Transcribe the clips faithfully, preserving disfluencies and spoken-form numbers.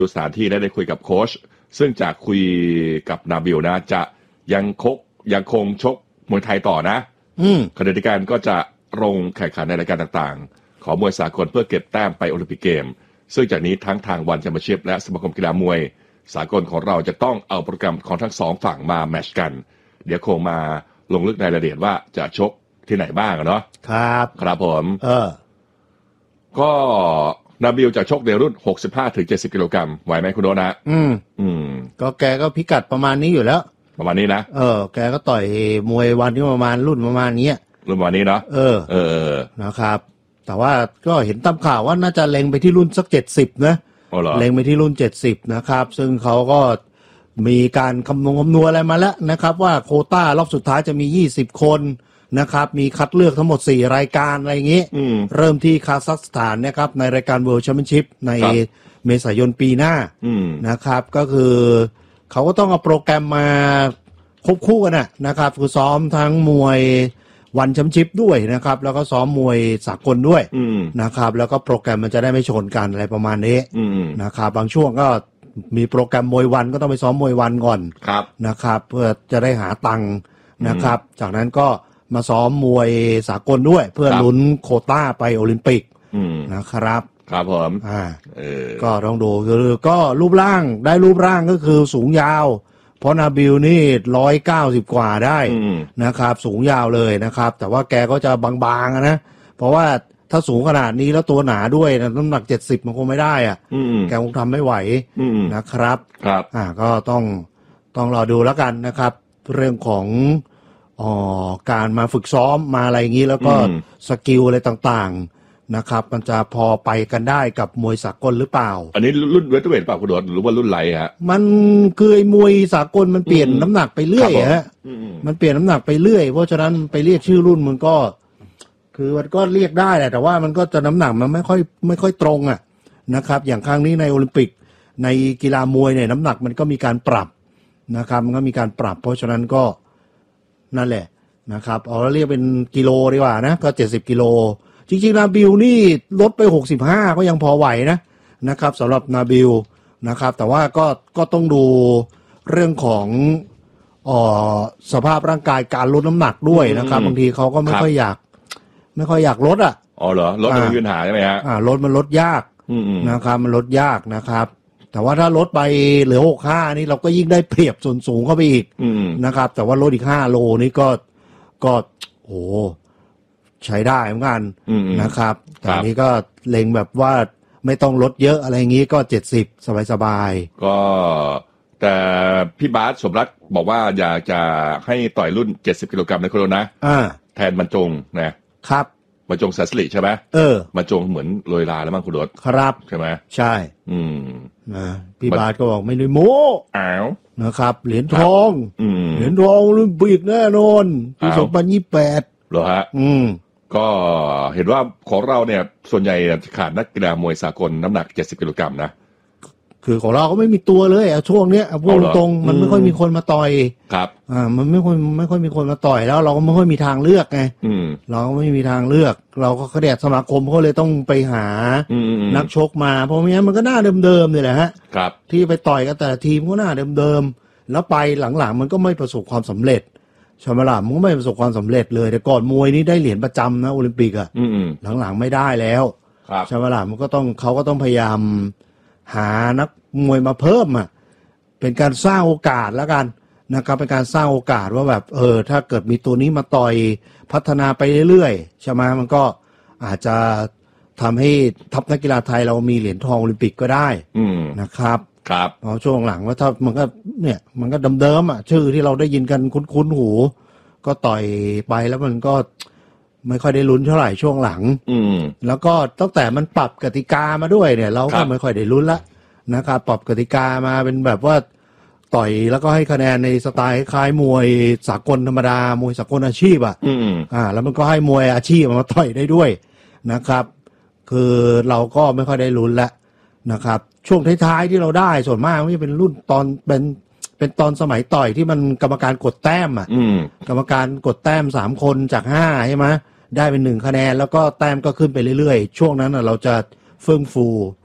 ดูสถานที่ได้ได้คุยกับโค้ชซึ่งจากคุยกับนาบิลนะจะยังคกยังคงชกมวยไทยต่อนะขณะเดียวกันก็จะลงแข่งขันในรายการต่างๆของมวยสากลเพื่อเก็บแต้มไปโอลิมปิกเกมซึ่งจากนี้ทั้งทางวันแชมเปี้ยนชิพและสมาคมกีฬามวยสากลของเราจะต้องเอาโปรแกรมของทั้งสองฝั่งมาแมทช์กันเดี๋ยวคงมาลงลึกในรายละเอียดว่าจะชกที่ไหนบ้างเนาะครับครับผมเออก็นาบิลจะชกในรุ่น หกสิบห้าถึงเจ็ดสิบ กิโลกรัมไหวไหมคุณโดนะอืมอืมก็แกก็พิกัดประมาณนี้อยู่แล้วประมาณนี้นะเออแกก็ต่อยมวยวันที่ประมาณรุ่นประมาณนี้รุ่นประมาณนี้เนาะเออเออนะครับแต่ว่าก็เห็นตามข่าวว่าน่าจะเล็งไปที่รุ่นสักเจ็ดสิบนะเล็งไปที่รุ่นเจ็ดสิบนะครับซึ่งเขาก็มีการคำนวณคำนวณอะไรมาแล้วนะครับว่าโควต้ารอบสุดท้ายจะมียี่สิบคนนะครับมีคัดเลือกทั้งหมดสี่รายการอะไรอย่างงี้เริ่มที่คาซัคสถานนะครับในรายการ World Championship ในเมษายนปีหน้านะครับก็คือเขาก็ต้องเอาโปรแกรมมาควบคู่กันนะครับคือซ้อมทั้งมวยวันแชมเปี้ยนชิพด้วยนะครับแล้วก็ซ้อมมวยสากลด้วยนะครับแล้วก็โปรแกรมมันจะได้ไม่ชนกันอะไรประมาณนี้นะครับบางช่วงก็มีโปรแกรมมวยวันก็ต้องไปซ้อมมวยวันก่อนนะครับเพื่อจะได้หาตังค์นะครับจากนั้นก็มาซ้อมมวยสากลด้วยเพื่อลุ้นโควต้าไปโอลิมปิกนะครับครับผมอ่าก็ต้องดูคือก็รูปร่างได้รูปร่างก็คือสูงยาวเพราะนาบิลนี่หนึ่งร้อยเก้าสิบกว่าได้นะครับสูงยาวเลยนะครับแต่ว่าแกก็จะบางๆนะเพราะว่าถ้าสูงขนาดนี้แล้วตัวหนาด้วยน้ำหนักเจ็ดสิบมันคงไม่ได้อ่ะแกคงทำไม่ไหวนะครับครับอ่าก็ต้องต้องรอดูแล้วกันนะครับเรื่องของอ๋อการมาฝึกซ้อมมาอะไรอย่างนี้แล้วก็สกิลอะไรต่างๆนะครับมันจะพอไปกันได้กับมวยสากลหรือเปล่าอันนี้รุ่นเวทเวทเปล่าคุณโดดหรือว่ารุ่นไรฮะมันคือมวยสากลมันเปลี่ยนน้ำหนักไปเรื่อยฮะมันเปลี่ยนน้ำหนักไปเรื่อยเพราะฉะนั้นไปเรียกชื่อรุ่นมันก็คือมันก็เรียกได้แหละแต่ว่ามันก็จะน้ำหนักมันไม่ค่อยไม่ค่อยตรงอ่ะนะครับอย่างครั้งนี้ในโอลิมปิกในกีฬามวยเนี่ยน้ำหนักมันก็มีการปรับนะครับมันก็มีการปรับเพราะฉะนั้นก็นั่นแหละนะครับเอาเรียกเป็นกิโลดีกว่านะก็เจ็ดสิบกิโลจริงๆนาบิลนี่ลดไปหกสิบห้าก็ยังพอไหวนะนะครับสำหรับนาบิลนะครับแต่ว่าก็ก็ต้องดูเรื่องของอ๋อสภาพร่างกายการลดน้ำหนักด้วยนะครับบางทีเขาก็ไม่ค่อยอยากไม่ค่อยอยากลดอ่ะอ๋อเหรอลดมันมีปัญหาใช่ไหมฮะอ่าลดมันลดยากนะครับมันลดยากนะครับแต่ว่าถ้าลดไปเหลือหกสิบห้านี่เราก็ยิ่งได้เปรียบส่วนสูงเข้าไปอีกนะครับแต่ว่าลดอีกห้าโลนี่ก็ก็โหใช้ได้เหมือนกันนะครับแต่นี้ก็เล็งแบบว่าไม่ต้องลดเยอะอะไรอย่างงี้ก็เจ็ดสิบสบายๆก็แต่พี่บาสสมรักบอกว่าอยากจะให้ต่อยรุ่นเจ็ดสิบกิโลกรัมในโคโรนะแทนบรรจงนะครับบรรจงแสนสิริใช่ไหมเออบรรจงเหมือนโรยลาแล้วมั้งคุณโดดครับใช่ไหมใช่อืมนะพี่บาสก็บอกไม่ได้โม้อ้าวนะครับเหรียญทองเหรียญทองโอลิมปิกแน่นอนปีสองพันยี่สิบแปดเหรอฮะอืมก็เห็นว่าของเราเนี่ยส่วนใหญ่ขาดนักกีฬามวยสากลน้ำหนักเจ็ดสิบกิโลกรัมนะคือของเราก็ไม่มีตัวเลยอ่ะช่วงเนี้ยพูดตรงๆมันไม่ค่อยมีคนมาต่อยครับอ่ามันไม่ค่อยไม่ค่อยมีคนมาต่อยแล้วเราก็ไม่ค่อยมีทางเลือกไงเราก็ไม่มีทางเลือกเราก็กระเดียดสมาคมเขาเลยต้องไปหานักชกมาเพราะไม่งั้นมันก็หน้าเดิมๆนี่แหละฮะครับที่ไปต่อยกันแต่ละทีมก็หน้าเดิมๆแล้วไปหลังๆมันก็ไม่ประสบความสำเร็จชมรามมันก็ไม่ประสบความสำเร็จเลยแต่ก่อนมวยนี่ได้เหรียญประจำนะโอลิมปิกอ่ะหลังๆไม่ได้แล้วชมรามมันก็ต้องเขาก็ต้องพยายามหานักมวยมาเพิ่มอ่ะเป็นการสร้างโอกาสแล้วกันนะครับเป็นการสร้างโอกาสว่าแบบเออถ้าเกิดมีตัวนี้มาต่อยพัฒนาไปเรื่อยๆใช่ไหมมันก็อาจจะทำให้ทัพนักกีฬาไทยเรามีเหรียญทองโอลิมปิกก็ได้นะครับครับเพราะช่วงหลังว่าถ้ามันก็เนี่ยมันก็เดิมๆอ่ะชื่อที่เราได้ยินกันคุ้นๆหูก็ต่อยไปแล้วมันก็ไม่ค่อยได้ลุ้นเท่าไหร่ช่วงหลังแล้วก็ตั้งแต่มันปรับกติกามาด้วยเนี่ยเราก็ไม่ค่อยได้ลุ้นละนะครับปรับกติกามาเป็นแบบว่าต่อยแล้วก็ให้คะแนนในสไตล์คล้ายมวยสากลธรรมดามวยสากลอาชีพอ่ะอ่าแล้วมันก็ให้มวยอาชีพมาต่อยได้ด้วยนะครับคือเราก็ไม่ค่อยได้ลุ้นละนะครับช่วงท้ายๆที่เราได้ส่วนมากมันจะเป็นรุ่นตอนเป็นเป็นตอนสมัยต่อยที่มันกรรมการกดแต้มอ่ะกรรมการกดแต้มสามคนจากห้าใช่ไหมได้เป็นหนึ่งคะแนนแล้วก็แต้มก็ขึ้นไปเรื่อยๆช่วงนั้นเราจะเฟื่องฟู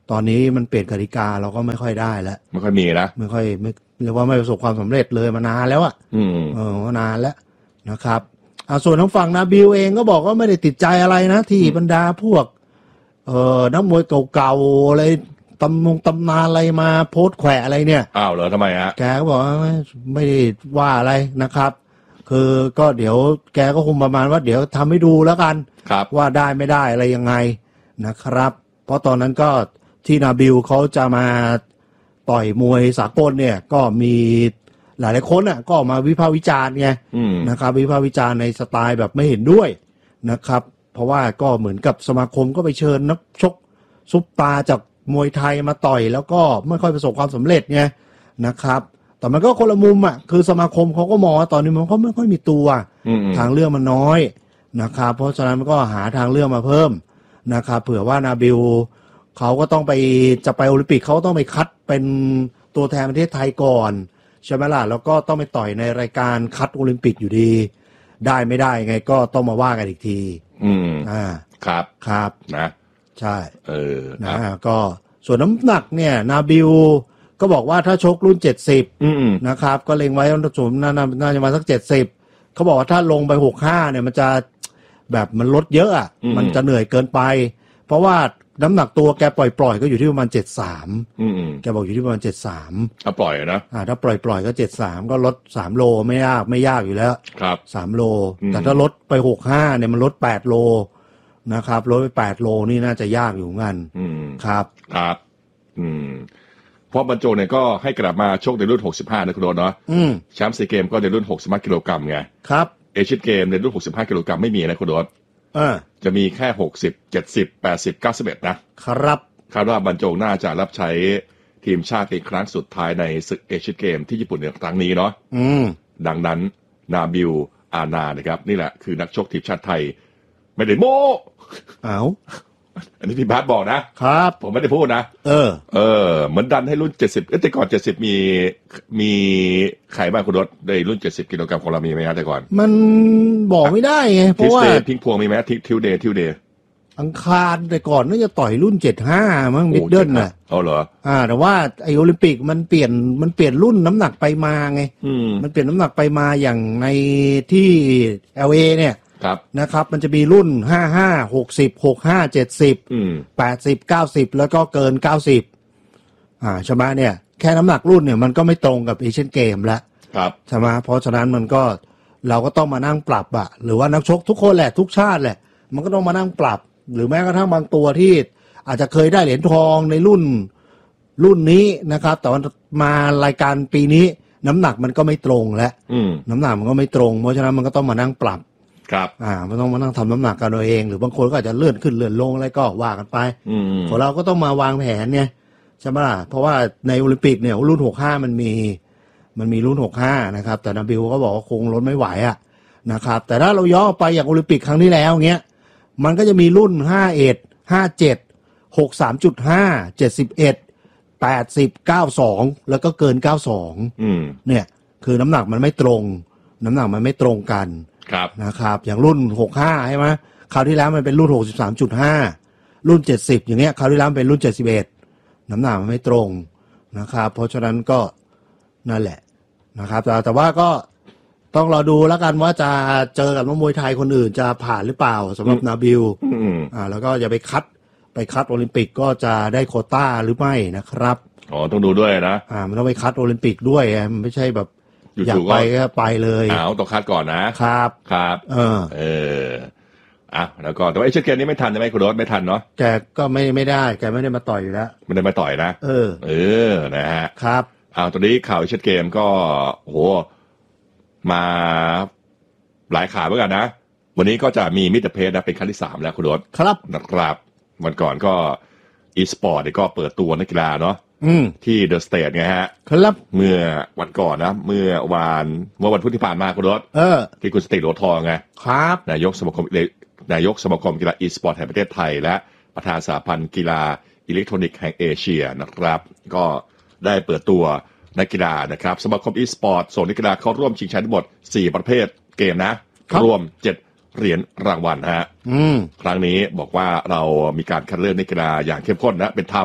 ตอนนี้มันเปลี่ยนกติกาเราก็ไม่ค่อยได้แล้วไม่ค่อยมีนะไม่ค่อยไม่เรียกว่าไม่ประสบความสำเร็จเลยมานานแล้วอ่ะอืมเออมานานแล้วนะครับอ่าส่วนทางฝั่งนาบิลเองก็บอกว่าไม่ได้ติดใจอะไรนะที่บรรดาพวกเอ่อนักมวยเก่าๆอะไรตำนงตำนานอะไรมาโพสต์แขวะอะไรเนี่ยอ้าวเหรอทำไมฮะแกก็บอกว่าไม่ไม่ได้ว่าอะไรนะครับคือก็เดี๋ยวแกก็คงประมาณว่าเดี๋ยวทำให้ดูแล้วกันว่าได้ไม่ได้อะไรยังไงนะครับเพราะตอนนั้นก็ที่นาบิลเขาจะมาต่อยมวยสากลเนี่ยก็มีหลายๆคนอ่ะก็ออกมาวิพากษ์วิจารณ์ไงนะครับวิพากษ์วิจารณ์ในสไตล์แบบไม่เห็นด้วยนะครับเพราะว่าก็เหมือนกับสมาคมก็ไปเชิญนักชกซุปตาจากมวยไทยมาต่อยแล้วก็ไม่ค่อยประสบความสำเร็จไงนะครับแต่มันก็คนละมุมอ่ะคือสมาคมเขาก็มองว่าตอนนี้มันก็ไม่ค่อยมีตัวทางเลือกมันน้อยนะครับเพราะฉะนั้นมันก็หาทางเลือกมาเพิ่มนะครับเผื่อว่านาบิลเขาก็ต้องไปจะไปโอลิมปิกเขาต้องไปคัดเป็นตัวแทนประเทศไทยก่อนใช่ไหมล่ะแล้วก็ต้องไปต่อยในรายการคัดโอลิมปิกอยู่ดีได้ไม่ได้ไงก็ต้องมาว่ากันอีกทีอืมอ่าครับครับนะใช่เออนะก็ส่วนน้ำหนักเนี่ยนาบิลก็บอกว่าถ้าชกรุ่นเจ็ดสิบนะครับก็เล็งไว้ว่าสูงน่าน่าจะมาสักเจ็ดสิบเขาบอกว่าถ้าลงไปหกห้าเนี่ยมันจะแบบมันลดเยอะอ่ะมันจะเหนื่อยเกินไปเพราะว่าน้ำหนักตัวแกปล่อยๆก็อยู่ที่ประมาณเจ็ดสิบสามอืมแกบอกอยู่ที่ประมาณเจ็ดสิบสามถ้าปล่อยนะอ่าถ้าปล่อยๆก็เจ็ดสิบสามก็ลดสามโลไม่ยากไม่ยากอยู่แล้วครับสามโลแต่ถ้าลดไปหกสิบห้าเนี่ยมันลดแปดโลนะครับลดไปแปดโลนี่น่าจะยากอยู่งั้นครับครับอืมเพราะบรรจงเนี่ยก็ให้กลับมาชกในรุ่นหกสิบห้านะคุณโดนเนาะแชมป์ซีเกมก็ในรุ่นหกสิบห้ากิโลกรัมไงครับเอเชียนเกมในรุ่นหกสิบห้ากิโลกรัมไม่มีนะคุณโดนจะมีแค่หกสิบ เจ็ดสิบ แปดสิบ เก้าสิบเอ็ดนะครับคาดว่าบรรจงน่าจะรับใช้ทีมชาติเป็นครั้งสุดท้ายในศึกเอเชียนเกมที่ญี่ปุ่นในครั้งนี้เนาะดังนั้นนาบิลอานานะครับนี่แหละคือนักชกทีมชาติไทยไม่ได้โม้อ้าวอันนี้พี่บาสบอกนะครับผมไม่ได้พูดนะเออเออเหมือนดันให้รุ่นเจ็ดสิบเอ้แต่ก่อนเจ็ดสิบมีมีใครบ้างคุณรถในรุ่นเจ็ดสิบกิโลกรัมของเรามีไหมฮะแต่ก่อนมันบอกไม่ได้ไงเพราะว่าพิงพวงมีไหมทิวเดย์ทิวเดย์อังคารแต่ก่อนน่าจะต่อยรุ่นเจ็ดสิบห้ามั้งมิดเดิลน่ะอ๋อเหรออ่าแต่ว่าไอโอลิมปิกมันเปลี่ยนมันเปลี่ยนรุ่นน้ำหนักไปมาไงมันเปลี่ยนน้ำหนักไปมาอย่างในที่ แอล เอ เนี่ยนะครับมันจะมีรุ่นห้าสิบห้า หกสิบ หกสิบห้า เจ็ดสิบ แปดสิบ เก้าสิบแล้วก็เกินเก้าสิบอ่าใช่มั้ยเนี่ยแค่น้ำหนักรุ่นเนี่ยมันก็ไม่ตรงกับเอเชียนเกมแล้วครับใช่มั้ยเพราะฉะนั้นมันก็เราก็ต้องมานั่งปรับอ่ะหรือว่านักชกทุกคนแหละทุกชาติแหละมันก็ต้องมานั่งปรับหรือแม้กระทั่งบางตัวที่อาจจะเคยได้เหรียญทองในรุ่นรุ่นนี้นะครับแต่ว่ามารายการปีนี้น้ำหนักมันก็ไม่ตรงแล้วน้ำหนักมันก็ไม่ตรงเพราะฉะนั้นมันก็ต้องมานั่งปรับครับอ่ามันต้องมานั่งทำน้ำหนักกันเอาเองหรือบางคนก็อาจจะเลื่อนขึ้นเลื่อนลงอะไรก็ว่ากันไปของเราก็ต้องมาวางแผนเนี่ยใช่ไหมล่ะเพราะว่าในโอลิมปิกเนี่ยรุ่นหกสิบห้ามันมีมันมีรุ่นหกสิบห้านะครับแต่นาบิลก็บอกว่าคงลดไม่ไหวอ่ะนะครับแต่ถ้าเราย้อนไปอย่างโอลิมปิกครั้งที่แล้วเงี้ยมันก็จะมีรุ่นห้าสิบเอ็ด ห้าสิบเจ็ด หกสิบสามจุดห้า เจ็ดสิบเอ็ด แปดสิบ เก้าสิบสองแล้วก็เกินเก้าสิบสองอืมเนี่ยคือน้ำหนักมันไม่ตรงน้ำหนักมันไม่ตรงกันครับนะครับอย่างรุ่นหกสิบห้าใช่ไหมคราวที่แล้วมันเป็นรุ่น หกสิบสามจุดห้า รุ่นเจ็ดสิบอย่างเงี้ยคราวที่แล้วเป็นรุ่นเจ็ดสิบเอ็ดน้ำหนักมันไม่ตรงนะครับเพราะฉะนั้นก็นั่นแหละนะครับแต่แต่ว่าก็ต้องรอดูแล้วกันว่าจะเจอกับนักมวยไทยคนอื่นจะผ่านหรือเปล่าสำหรับนาบิลอ่าแล้วก็อย่าไปคัดไปคัดโอลิมปิกก็จะได้โควต้าหรือไม่นะครับอ๋อต้องดูด้วยนะอ่ามันต้องไปคัดโอลิมปิกด้วยมันไม่ใช่แบบอยากไปก็ไปเลยอ้าวต้องคัดก่อนนะครับครับเออเอออ่ะแล้วก็แต่ว่าไอ้เชือกเกมนี้ไม่ทันใช่ไหมคุณโรสไม่ทันเนาะแกก็ไม่ไม่ได้แกไม่ได้มาต่อยอยู่แล้วไม่ได้มาต่อยนะเออเออนะฮะครับอ้าวตอนนี้ข่าวเชือกเกมก็โหมาหลายข่าวเหมือนกันนะวันนี้ก็จะมีมิสเตอร์เพจนะเป็นครั้งที่สามแล้วคุณโรสครับนะครับวันก่อนก็อีสปอร์ตก็เปิดตัวนักกีฬาเนาะที่เดอะสเตทไงฮะครับเมื่อวันก่อนนะเมื่อวันเมื่อวันพุธที่ผ่านมาคุณรถเออที่คุณสติโหลทองไงครับนายกสมาคมนายกสมาคมกีฬาอีสปอร์ตแห่งประเทศไทยและประธานสหพันธ์กีฬาอิเล็กทรอนิกส์แห่งเอเชียนะครับก็ได้เปิดตัวนักกีฬานะครับสมาคมอีสปอร์ตส่งนักกีฬาเข้าร่วมชิงชัยทั้งหมดสี่ประเภทเกมนะรวมเจ็ดเหรียญรางวัลฮะครั้งนี้บอกว่าเรามีการคัดเลือกนักกีฬาอย่างเข้มข้นนะเป็นธรรมนะ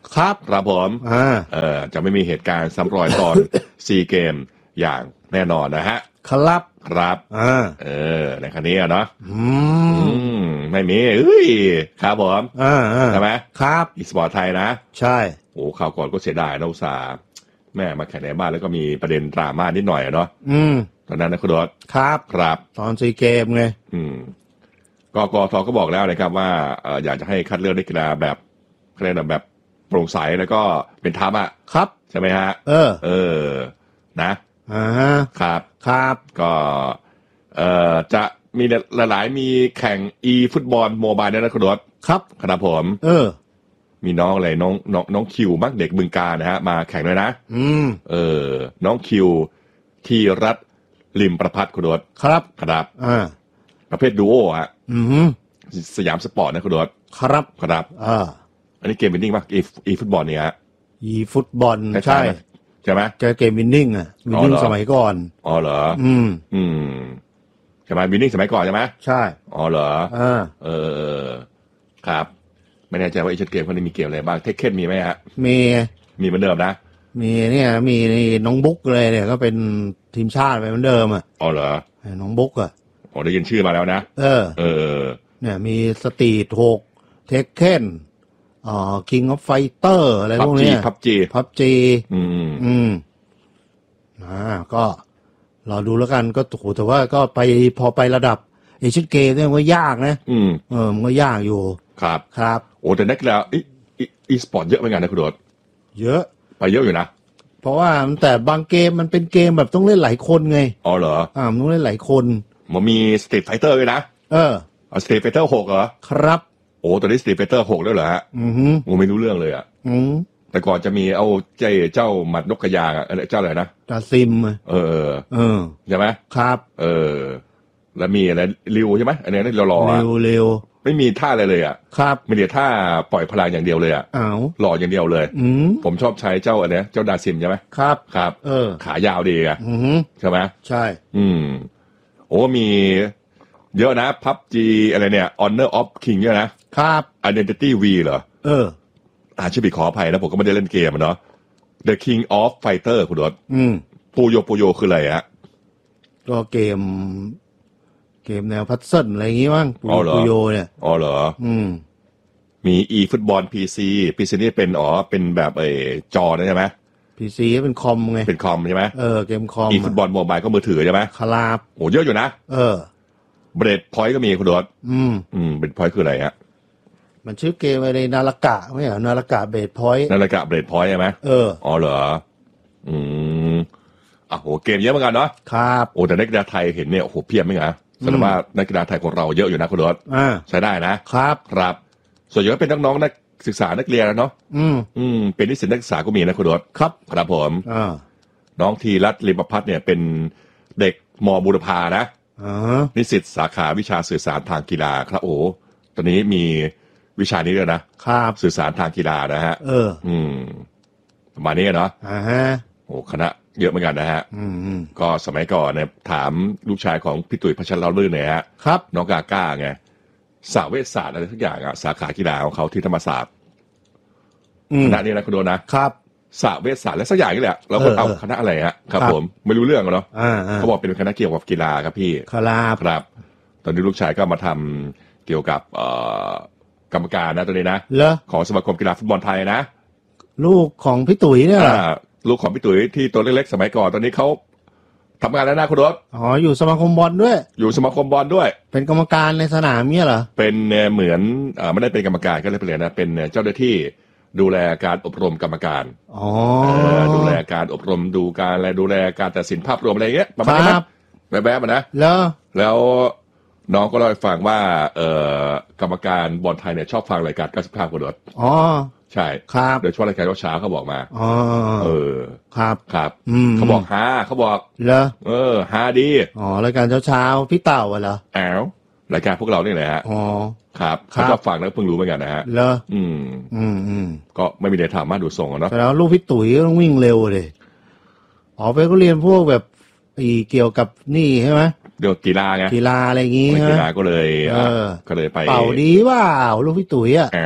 ครับครับผมอ่าเออจะไม่มีเหตุการณ์ซ้ำรอยตอน ซี เกมอย่างแน่นอนนะฮะครับครับอ่าเออในครั้งนี้เนาะอืมไม่มีเอ้ยครับผมอ่าใช่ไหมครับอีสปอร์ตไทยนะใช่โอ้ข่าวก่อนก็เสียดายนะอุตส่าห์แม่มาแข่งในบ้านแล้วก็มีประเด็นดราม่านิดหน่อยเนาะอืมตอนนั้นนะคุณดอทครับครับตอนซีเกมไงอืมกกทก็บอกแล้วนะครับว่าเอออยากจะให้คัดเลือกนักกีฬาแบบคะแนนแบบโปร่งใสแล้วก็เป็นธรรมอ่ะครับใช่ไหมฮะเออเออนะอ่าครับครับก็เอ่อจะมีหลายๆมีแข่ง e ฟุตบอลโมบายนะคุณดอทครับครับผมเออมีน้องอะไรน้องน้องน้องคิวมักเด็กบึงการนะฮะมาแข่งด้วยนะอืมเออน้องคิวที่รัฐริมประพัฒน์คุณดอทครับครับอ่าประเภทดูโอฮะอืมสยามสปอร์ตนะคุณดอทครับครับอ่าอันนี้เกมวินนิ่งป่ะ e e ฟุตบอลเนี่ยฮะ e ฟุตบอลใช่ใช่ไหมเจอเกมวินนิ่งอ่ะวินนิ่งสมัยก่อนอ๋อเหรออืมอืมใช่ไหมวินนิ่งสมัยก่อนใช่ไหมใช่อ๋อเหรออ่าเออครับไม่แน่ใจว่าไอเชนเกมเขามีเกมอะไรบ้างเทคเคนมีไหมฮะมีมีเหมือนเดิมนะมีเนี่ยมีน้องบุ๊กเลยเนี่ยก็เป็นทีมชาติไปเหมือนเดิมอ่ะอ๋อเหรอน้องบุ๊กอ่ะอ๋อได้ยินชื่อมาแล้วนะเออเออเนี่ยมีสตรีทหกเทคเคนอ่าคิงออฟไฟเตอร์อะไรพวกนี้พับจีพับจีอืมอืมอ่าก็รอดูแล้วกันก็โหแต่ว่าก็ไปพอไประดับเอเชียนเกมเนี่ยมันก็ยากนะอืมเออมันก็ยากอยู่ครับครับโอ้แต่นักกีฬาอีอีสปอร์ตเยอะเหมือนกันนะคุณโดดเยอะไปเยอะอยู่นะเพราะว่าแต่บางเกมมันเป็นเกมแบบต้องเล่นหลายคนไงอ๋อเหรออ่าต้องเล่นหลายคนมันมีสตรีทไฟเตอร์ด้วยนะเออเอาสตรีทไฟเตอร์หกเหรอครับโอ้ตอนนี้สตรีทไฟเตอร์หกแล้วเหรอฮะอือฮึผมไม่รู้เรื่องเลยอ่ะอืมแต่ก่อนจะมีเอาเจ้เจ้าหมัดนกกระยางอ่ะเจ้าอะไรนะดาซิมเออเออใช่ไหมครับเออแล้วมีอะไรริวใช่ไหมอันนี้นี่รอรอเร็วเร็วไม่มีท่าอะไรเลยอ่ะครับมีแต่ท่าปล่อยพลังอย่างเดียวเลยอ่ะอ้าวหล่ออย่างเดียวเลยอืมผมชอบใช้เจ้าอันนี้เจ้าดาซิมใช่ไหมครับครับเออขายาวดีอ่ะอือใช่ไหมใช่อืมโอ้มีเยอะนะ พับจี อะไรเนี่ย Honor of King เนี่ยนะครับ Identity V เหรอเอออ่าชื่อผิดขออภัยนะผมก็ไม่ได้เล่นเกมเนาะ The King of Fighter คุณดอทอืมปูโยปูโยคืออะไรฮะก็เกมเกมแนวพัซเซิลอะไรอย่างงี้มั้งปูโยปูโยเนี่ยอ๋อเหรออืมมี e ฟุตบอล พี ซี พี ซี นี่เป็นอ๋อเป็นแบบไอ้จอนะใช่ไหมพี ซี เป็นคอมไงเป็นคอมใช่ไหมเออเกมคอม e ฟุตบอลโมบายก็มือถือใช่ไหมครับโอ้เยอะอยู่นะเออเบรดพอยต์ก็มีคุณดอทอืมอืมเบรดพอยต์คืออะไรฮะมันชื่อเกมอะไรนารากะไม่เหรอนารากะเบรดพอยต์นารากะเบรดพอยต์ใช่ไหมเอออ๋อเหรออืมอ่ะโหเกมเยอะเหมือนกันเนาะครับโอ้แต่นักกีฬาไทยเห็นเนี่ยโอ้โหเพียบไหมฮะแสดงว่านักกีฬาไทยของเราเยอะอยู่นะคุณดอทอ่าใช้ได้นะครับครับส่วนใหญ่ก็เป็นน้องๆนักศึกษานักเรียนเนาะอืมอืมเป็นนิสิตนักศึกษาก็มีนะคุณดอทครับครับผมอ่าน้องทีรัตน์ริมประพัฒน์เนี่ยเป็นเด็กม.บูรพานะนิสิตสาขาวิชาสื่อสารทางกีฬาครับโอ้ตอนนี้มีวิชานี้ด้วยนะครับสื่อสารทางกีฬานะฮะเอออืมประมาณนี้เนาะอ่าฮะโอ้คณะเยอะเหมือนกันนะฮะอืมก็สมัยก่อนเนี่ยถามลูกชายของพี่ตุ๋ยพัชรเล่าลื่นเนี่ยฮะครับน้องกาก้าไงสาเวชศาสตร์อะไรทุกอย่างอะสาขากีฬาของเขาที่ธรรมศาสตร์คณะนี้นะคุณโดนะครับสาเวชศาสตร์และสักอย่างนี่แหละเราก็เอาคณะอะไรฮะครับผมไม่รู้เรื่องเนาะเขาบอกเป็นคณะเกี่ยวกับกีฬาครับพี่ครับครับตอนนี้ลูกชายก็มาทำเกี่ยวกับกรรมการนะตัวนี้นะของสมาคมกีฬาฟุตบอลไทยนะลูกของพี่ตุ๋ยเนี่ยลูกของพี่ตุ๋ยที่ตัวเล็กๆสมัยก่อนตอนนี้เขาทำงานแล้วนะคุณรถอ๋ออยู่สมาคมบอลด้วยอยู่สมาคมบอลด้วยเป็นกรรมการในสนามเนี่ยเหรอเป็นเหมือนอ่าไม่ได้เป็นกรรมการก็เลยเป็นเลยนะเป็นเจ้าหน้าที่ดูแลการอบรมกรรมการอ๋อดูแลการอบรมดูการและดูแลการตัดสินภาพรวมอะไรเงี้ยประมาณนี้แบบแบบนะแล้วแล้วน้องก็เล่าให้ฟังว่าเอ่อกรรมการบอลไทยเนี่ยชอบฟังรายการเก้าสิบห้าคุณรถอ๋อใช่ครับโดยเฉพาะรายการเช้าเขาบอกมาอ๋อเออครับครับเขาบอกฮาเขาบอกเหรอเออฮาดีอ๋อรายการเช้าๆพี่เต่าเหรออ้าวรายการพวกเราเนี่ยแหละฮะอ๋อครับเขาก็ฟังแล้วเพิ่งรู้เหมือนกันนะฮะเหรออืมอืมอืมก็ไม่มีใครถามมาดูส่งเนาะแต่แล้วลูกพี่ตุ๋ยต้องวิ่งเร็วเลยอ๋อไปก็เรียนพวกแบบอีเกี่ยวกับนี่ใช่ไหมเดี๋ยวกีฬาไงกีฬาอะไรอย่างงี้กีฬาก็เลยเออก็เลยไปเป่าดีว่าลูกพี่ตุ๋ยอ่ะอ้าว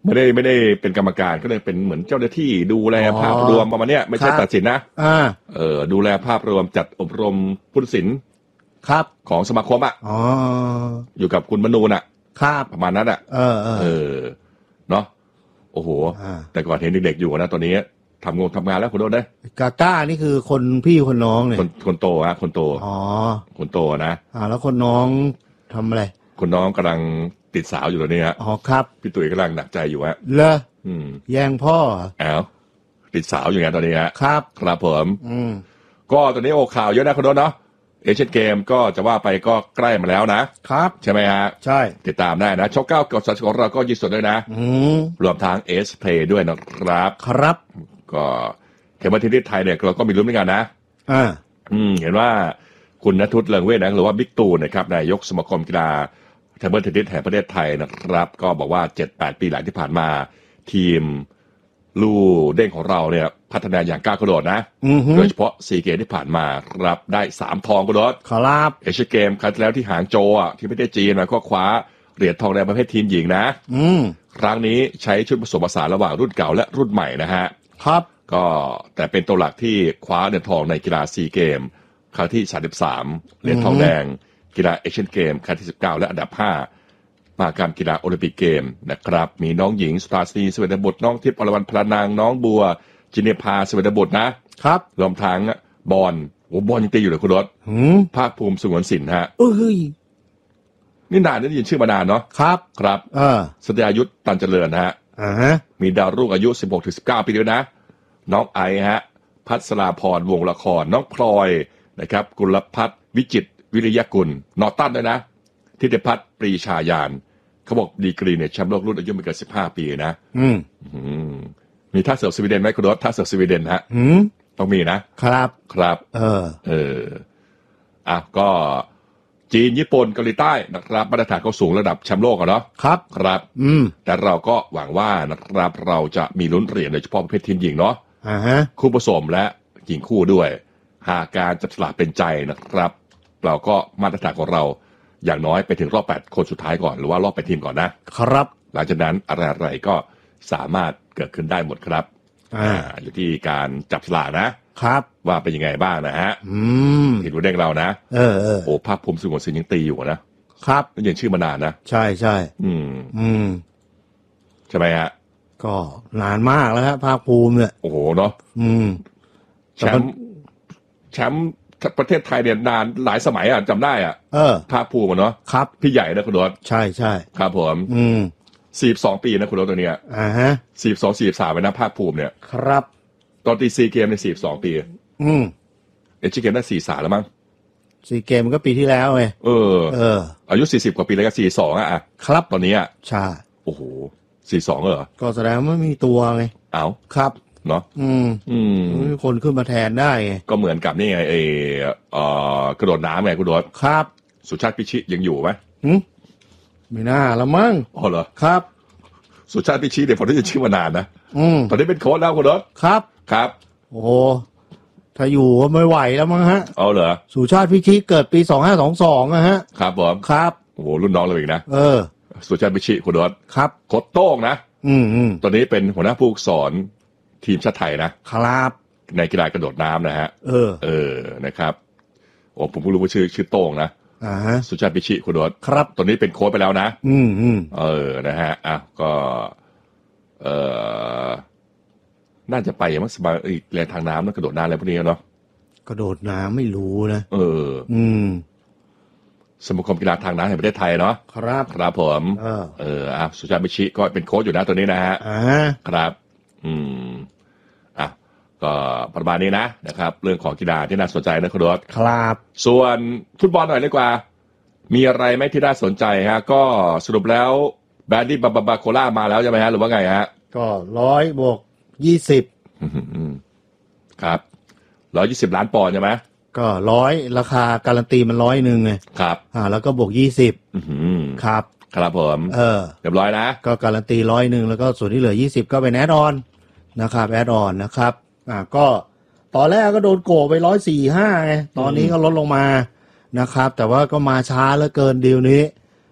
ไม่ได้ไม่ได้เป็นกรรมการก็เลยเป็นเหมือนเจ้าหน้าที่ดูแลภาพรวมประมาณเนี้ยไม่ใช่ตัดสินนะอ่าเออดูแลภาพรวมจัดอบรมผู้ตัดสินครับของสมาคมอ่ะอ๋ออยู่กับคุณมนูนอ่ะครับประมาณนั้นอ่ะเออเออเออเนาะโอ้โหแต่ก่อนเห็นเด็กๆอยู่นะตอนนี้ทำงานทำงานแล้วคุณโดนได้กาก้านี่คือคนพี่คนน้องเนี่ยคนคนโตฮะคนโตอ๋อคนโตนะอ่าแล้วคนน้องทำอะไรคนน้องกำลังติดสาวอยู่ตอนนี้ฮะอ๋อครับพี่ตุ๋ยกำลังหนักใจอยู่ฮะเหรออืมแย่งพ่ออ้าวติดสาวอยู่ไงตอนนี้ฮะครับครับผมอืมก็ตอนนี้โอ้ข่าวเยอะนะคุณโดนเนาะเอเชียนเกมก็จะว่าไปก็ใกล้มาแล้วนะครับใช่ไหมฮะใช่ติดตามได้นะช่องเก้ากดซับสไครบ์ของเราก็ยินสดด้วยนะอืมรวมทาง เอส Play ด้วยนะครับครับก็เขมรทีนิสไทยเนี่ยเราก็มีลุ้นเหมือนกันนะอ่าอืมเห็นว่าคุณณทุษย์เลิงเวทนะหรือว่าบิ๊กตู่นะครับนายกสมาคมกีฬาเทเบิลเทนนิสแห่งประเทศไทยนะครับก็บอกว่า เจ็ดแปด ปีหลังที่ผ่านมาทีมลู่เด้งของเราเนี่ยพัฒนาอย่างก้าวกระโดดนะโดยเฉพาะซีเกมที่ผ่านมาครับได้สามทองกระโดดครับเอเชียเกมครั้งที่แล้วที่หางโจวอ่ะที่ประเทศจีนมาก็คว้าเหรียญทองในประเภททีมหญิงนะอืมครั้งนี้ใช้ชุดผสมผสานระหว่างรุ่นเก่าและรุ่นใหม่นะฮะครับก็แต่เป็นตัวหลักที่คว้าเหรียญทองในกีฬาซีเกมครั้งที่สามสิบสามเหรียญทองแดงกีฬาเอเชียนเกมครั้งที่สิบเก้าและอันดับห้ามหกรรมกีฬาโอลิมปิกเกมนะครับมีน้องหญิงสุภาสินีสเวตบุตรน้องทิพย์อรวรรณพลานางน้องบัวจินเนภาสเวตบุตรนะครับรวมทั้งบอลโอ้บอลยังตีอยู่เลยคุณรถภาคภูมิสงวนสินฮะเอ้ยนี่นานนี่ได้ยินชื่อมานานเนาะครับครับเออสัตยายุทธตันเจริญฮะอ่าฮะมีดาวรุ่งอายุ สิบหกถึงสิบเก้า ปีด้วยนะน้องไอฮะพัชราพรวงละครน้องพลอยนะครับกุลพัฒน์วิจิตรวิริยกุลนอตันด้วยนะทิติพัฒน์ปรีชายานเขาบอกดีกรีเนี่ยแชมป์โลกรุ่นอายุไม่เกินสิบห้าปีนะอืมมีท่าเสือสวีเดนไหมคุณรถท่าเสือสวีเดนฮะอืมต้องมีนะครับครับเออเอออ่ะก็จีนญี่ปุ่นเกาหลีใต้นะครับมาตรฐานเขาสูงระดับแชมป์โลกอ่ะเนาะครับครับอืมแต่เราก็หวังว่านะครับเราจะมีลุ้นเหรียญโดยเฉพาะประเภททีมหญิงเนาะอ่าฮะคู่ผสมและหญิงคู่ด้วยหากการจับสลากเป็นใจนะครับเราก็มาตรฐานของเราอย่างน้อยไปถึงรอบแปดคนสุดท้ายก่อนหรือว่ารอบแปดทีมก่อนนะครับหลังจากนั้นอะไรๆก็สามารถเกิดขึ้นได้หมดครับอ่าอยู่ที่การจับสลากนะครับว่าเป็นยังไงบ้างนะฮะอืมทีมรุ่นเด้งเรานะเออเออโอ้ภาคภูมิสงวนสินยังตีอยู่นะครับนี่ยังชื่อมานานนะใช่ใช่อืมอืมใช่ไหมฮะก็นานมากแล้วครับภาคภูมิเนี่ยโอ้โหเนาะอืมแชมป์แชมป์ประเทศไทยเนี่ยนานหลายสมัยอ่ะจำได้อ่ะเออภาคภูมิเนาะครับพี่ใหญ่นะคุณรถใช่ใช่ครับผมอืมสี่สิบสองปีนะคุณรถตัวเนี้ยอ่าฮะสี่สิบสอง สี่สิบสามไปนะภาคภูมิเนี่ยครับตอนตีซีเกมในสี่สิบสองปีอืมเอเชียเกมได้สี่สิบสามแล้วมั้งซีเกมก็ปีที่แล้วไงเออเอออายุสี่สิบกว่าปีแล้วก็สี่สิบสองอ่ะครับตอนนี้อ่ะใช่โอ้โหสี่สิบสองเหรอก็แสดงว่ามีตัวไงเอ้าครับเนาะอืมอืมมีคนขึ้นมาแทนได้ไงก็เหมือนกับนี่ไงไอเอ่อกระโดดน้ำไงคุณโดดครับสุชาติพิชิตยังอยู่ไหมหืมไม่น่าละมั้งอ๋อเหรอครับสุชาติพิชิตเดี๋ยวผมได้ยินชื่อมานานนะอืมตอนนี้เป็นโค้ชแล้วคุณโดดครับครับโอ้ถ้าอยู่ก็ไม่ไหวแล้วมั้งฮะเอาเหรอสุชาติพิชิตเกิดปีสองห้าสองสองนะฮะครับผมครับโอ้โหรุ่นน้องเราอีกนะเออสุชาติพิชิตคุณโดดครับโค้ชโต้งนะอืมอืมตอนนี้เป็นหัวหน้าผู้ฝึกสอนทีมชาติไทยนะครับในกีฬากระโดดน้ำนะฮะเออเออนะครับโอ้ผมเพิ่งรู้ว่าชื่อชื่อโต้งนะอ่าฮะสุชาติพิชิตคุณโดดครับตอนนี้เป็นโค้ชไปแล้วนะอืมอืมเออนะฮะอ่ะก็เออน่าจะไปมั้งสบายแรงทางน้ำแล้วกระโดดน้ำอะไรพวกนี้เนาะกระโดดน้ำไม่รู้นะเอออืมสมาคมกีฬาทางน้ำแห่งประเทศไทยเนาะครับครับผมเออเอออ่ะสุชาติพิชิตก็เป็นโค้ชอยู่นะตัวนี้นะฮะอ่าครับอืมอ่ะก็ประมาณนี้นะนะครับเรื่องของกีฬาที่น่าสนใจนะคุณรถครับส่วนฟุตบอลหน่อยดีกว่ามีอะไรไหมที่น่าสนใจฮะก็สรุปแล้วแบรนดี้บาบาบาโคล่ามาแล้วใช่ไหมฮะหรือว่าไงฮะก็ร้อยบวกยี่สิบครับร้อยยี่สิบล้านปอนด์ใช่ไหมก็ร้อยราคาการันตีมันร้อยหนึ่งไงครับอ่าแล้วก็บวกยี่สิบครับครับผมเออเรียบร้อยนะก็การันตีร้อยหนึ่งแล้วก็ส่วนที่เหลือยี่สิบก็เป็นแอดออนนะครับแอดออนนะครับอ่าก็ตอนแรกก็โดนโกไปร้อยสี่ห้าไงตอนนี้ก็ลดลงมานะครับแต่ว่าก็มาช้าเหลือเกินดีลนี้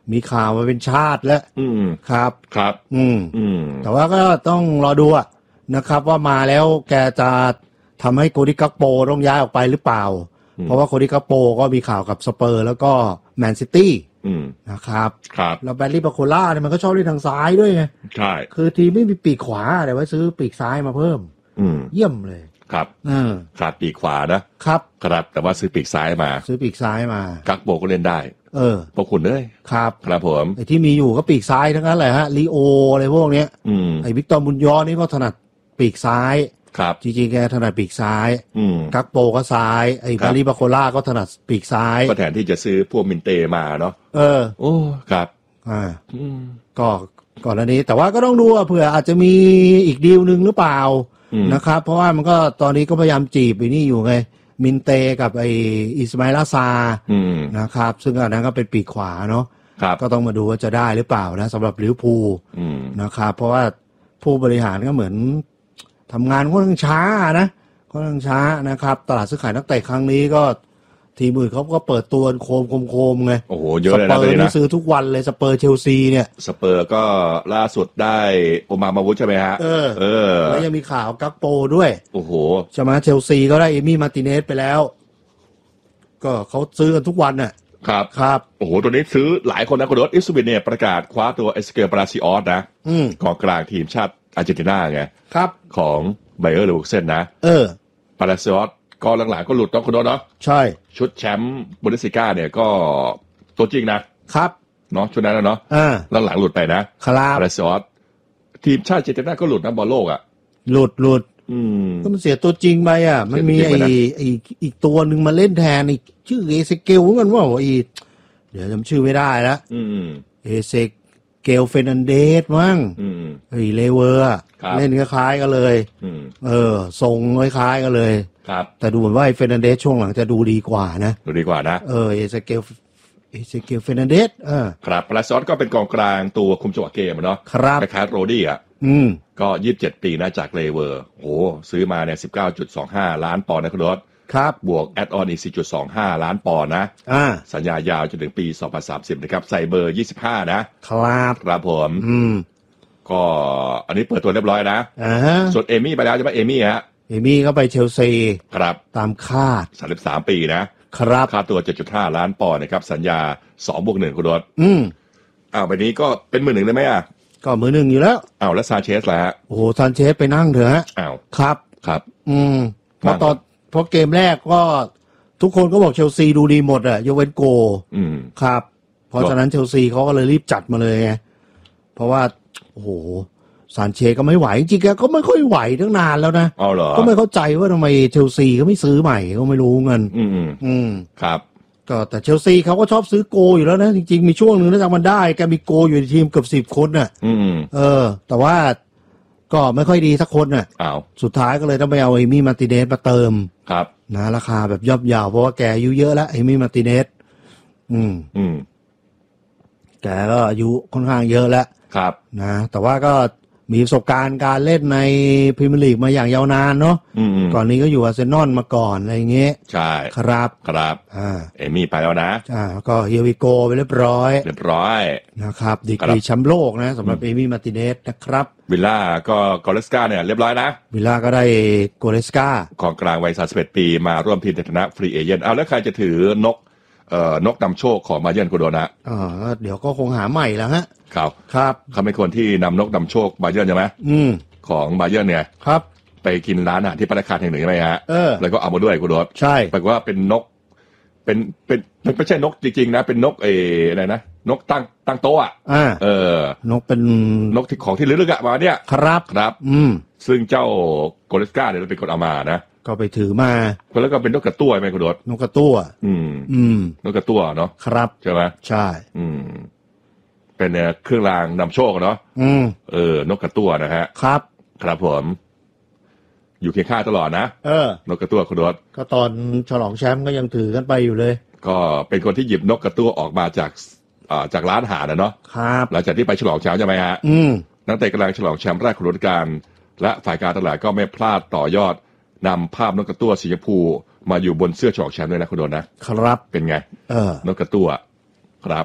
มีข่าวมาเป็นชาติแล้วครับครับอืมอืมแต่ว่าก็ต้องรอดูอะนะครับว่ามาแล้วแกจะทำให้โคดิกักโปต้องย้ายออกไปหรือเปล่าเพราะว่าโคดิกักโปก็มีข่าวกับสเปอร์แล้วก็แมนซิตี้นะครับครับแล้วแบรลี่บาโคล่าเนี่ยมันก็ชอบเล่นทางซ้ายด้วยไงใช่คือทีมไม่มีปีกขวาแต่ว่าซื้อปีกซ้ายมาเพิ่มเยี่ยมเลยครับขาดปีกขวานะครับครับแต่ว่าซื้อปีกซ้ายมาซื้อปีกซ้ายมากักโปก็เล่นได้เออพวกคุณเลยครับครับผมไอ้ที่มีอยู่ก็ปีกซ้ายทั้งนั้นแหละฮะลีโออะไรพวกเนี้ยไอ้วิกตอร์บุญยอนี่ก็ถนัดปีกซ้ายครับจริงๆแกถนัดปีกซ้ายกักโปก็ซ้ายไอ้บาลีบาโคล่าก็ถนัดปีกซ้ายก็แทนที่จะซื้อพวกมินเตมาเนาะเออโอ้ครับอ่าก็ก่อนหน้านี้แต่ว่าก็ต้องดูเผื่ออาจจะมีอีกดีลนึงหรือเปล่านะครับเพราะว่ามันก็ตอนนี้ก็พยายามจีบไอ้นี่อยู่ไงมินเตกับไอ้อิสมาอิลาซานะครับซึ่งอันนั้นก็เป็นปีกขวาเนาะก็ต้องมาดูว่าจะได้หรือเปล่านะสำหรับลิเวอร์พูลนะครับเพราะว่าผู้บริหารก็เหมือนทำงานค่อนข้างช้านะค่อนข้างช้านะครับตลาดซื้อขายนักเตะครั้งนี้ก็ทีมอื่นเขาก็เปิดตัวโคมโคมไงโอ้โหเยอะเลยนะสเปอร์นี่ซื้อทุกวันเลยสเปอร์เชลซีเนี่ยสเปอร์ก็ล่าสุดได้โอมามาวุธใช่ไหมฮะเออเออแล้วยังมีข่าวกักโปด้วยโอ้โหใช่ไหมเชลซีก็ได้เอมี่มาร์ติเนสไปแล้วก็เขาซื้อกันทุกวันน่ะครับครับโอ้โหตัวนี้ซื้อหลายคนนะคุณรถอิสบินเนี่ยประกาศคว้าตัวเอสเกลปราซิออสนะกองกลางทีมชาติอาร์เจนตินาไงครับของไบเออร์เลเวอร์เซนนะเออปราซิออสก็หลังๆก็หลุดต้องคุณรถเนาะใช่ชุดแชมป์บุนเดสลิก้าเนี่ยก็ตัวจริงนะครับเนาะชุดนั้นนะเนาะหลังๆหลุดไปนะครับปราซิออสทีมชาติอาร์เจนตินาก็หลุดนะบอลโลกอ่ะหลุดหลุดก็มันเสียตัวจริงไปอ่ะมันมีไอ้ไอ้อีกตัวหนึ่งมาเล่นแทนอีกชื่อเอเซเกลกันว่าอีเดี๋ยวจำชื่อไม่ได้แล้วเอเซเกลเฟรนันเดสมั้งไอ้เลเวอร์เล่นคล้ายๆกันเลยเออทรงคล้ายๆกันเลยแต่ดูเหมือนว่าไอ้เฟรนันเดสช่วงหลังจะดูดีกว่านะดูดีกว่านะเออเอเซเกลเอเซเกลเฟรนันเดสเออครับปราซิออสก็เป็นกองกลางตัวคุมจังหวะเกมเนาะครับคล้ายๆโรดี้อ่ะอืมก็ยี่สิบเจ็ดปีนะจากเลเวอร์โหซื้อมาเนี่ย สิบเก้าจุดสองห้า ล้านปอนด์นะคุณรถครับบวกแอดออนอีก สี่จุดสองห้า ล้านปอนด์นะอ่าสัญญายาวจนถึงปีสองพันสามสิบนะครับใส่เบอร์ยี่สิบห้านะครับครับผมอืมก็อันนี้เปิดตัวเรียบร้อยนะอ่าฮะส่วนเอมี่ไปแล้วใช่ไหมเอมี่ฮะเอมี่ก็ไปเชลซีครับตามคาดสามสิบสามปีนะครับค่าตัว เจ็ดจุดห้า ล้านปอนด์นะครับสัญญาสองบวกหนึ่งคุณรถอืมอ้าวใบนี้ก็เป็นมือหนึ่งได้ไหมอ่ะก็มือหนึ่งอยู่แล้วอ้าวแล้วซานเชสล่ะฮะโอ้โหซานเชสไปนั่งเถอะฮะอ้าวครับครับอืมเพราะตอนเพราะเกมแรกก็ทุกคนก็บอกเชลซีดูดีหมดอ่ะยกเว้นโกอืมครับเพราะฉะนั้นเชลซีเขาก็เลยรีบจัดมาเลยไงเพราะว่าโอ้โหซานเชสก็ไม่ไหวจริงๆก็ไม่ค่อยไหวตั้งนานแล้วนะอ๋อเหรอก็ไม่เข้าใจว่าทำไมเชลซีก็ไม่ซื้อใหม่ก็ไม่รู้เงินอืมอืมครับก็แต่เชลซีเขาก็ชอบซื้อโกอยู่แล้วนะจริงๆมีช่วงนึงถ้าจำมันได้แกมีโกอยู่ในทีมเกือบสิบคนน่ะอืมเออแต่ว่าก็ไม่ค่อยดีสักคนน่ะอ้าวสุดท้ายก็เลยต้องไปเอาเอมี่มาร์ติเนสมาเติมครับนะราคาแบบย่อมยาวเพราะว่าแกอายุเยอะแล้วเอมี่มาร์ติเนสอืมอืมแกก็อายุค่อนข้างเยอะแล้วครับนะแต่ว่าก็มีประสบการณ์การเล่นในพรีเมียร์ลีกมาอย่างยาวนานเนาะก่อนนี้ก็อยู่อาร์เซนอลมาก่อนอะไรอย่างเงี้ยใช่ครับครับอ่าเอมี่ไปแล้วนะอ่าก็เฮียวิโกไปเรียบร้อยเรียบร้อยนะครับดีกรีแชมป์โลกนะสำหรับเอมี่มาร์ติเนสนะครับวิลล่าก็กอเลสกาเนี่ยเรียบร้อยนะวิลล่าก็ได้โกเลสกาของกลางวัยสามสิบเอ็ดปีมาร่วมทีมในฐานะฟรีเอเจนต์เอาแล้วใครจะถือนกเอ่อนกนำโชคของมาเยือนโกโดนะอ๋อเดี๋ยวก็คงหาใหม่แล้วฮะครับครับเขาเป็นคนที่นำนกนำโชคมาเยือนใช่ไหมอืมของบาเยิร์นเนี่ยครับไปกินร้านอาหารที่ภัตตาคารแห่งหนึ่งใช่ไหมฮะเออแล้วก็เอามาด้วยคุณรถใช่แปลว่าเป็นนกเป็นเป็นมันไม่ใช่นกจริงๆนะเป็นนกเออะไรนะนกตั้งตั้งโต๊ะอ่ะเออนกเป็นนกที่ของที่ลึกๆอ่ะมาเนี่ยครับครับอืมซึ่งเจ้าโกเลสกาเนี่ยเป็นคนเอามานะก็ไปถือมาแล้วก็เป็นนกกระตั้วไหมคุณรถนกกระตั้วอืมอืมนกกระตั้วเนาะครับใช่ไหมใช่อืมเป็นเครื่องรางนำโชคเนาะอืมเออนกกระตั้วนะฮะครับครับผมอยู่เคียงข้างตลอดนะเออนกกระตั้วคุณรถก็ตอนฉลองแชมป์ก็ยังถือกันไปอยู่เลยก็เป็นคนที่หยิบนกกระตั้วออกมาจากอ่าจากร้านอาหารนะเนาะครับหลังจากที่ไปฉลองแชมป์ใช่ไหมฮะอืมนักเตะกำลังฉลองแชมป์แรกของฤดูกาลและฝ่ายการตลาดก็ไม่พลาดต่อยอดนำภาพนกกระตั้วสีชมพูมาอยู่บนเสื้อฉลองแชมป์ด้วยนะคุณโดนนะครับเป็นไงเออนกกระตั้วครับ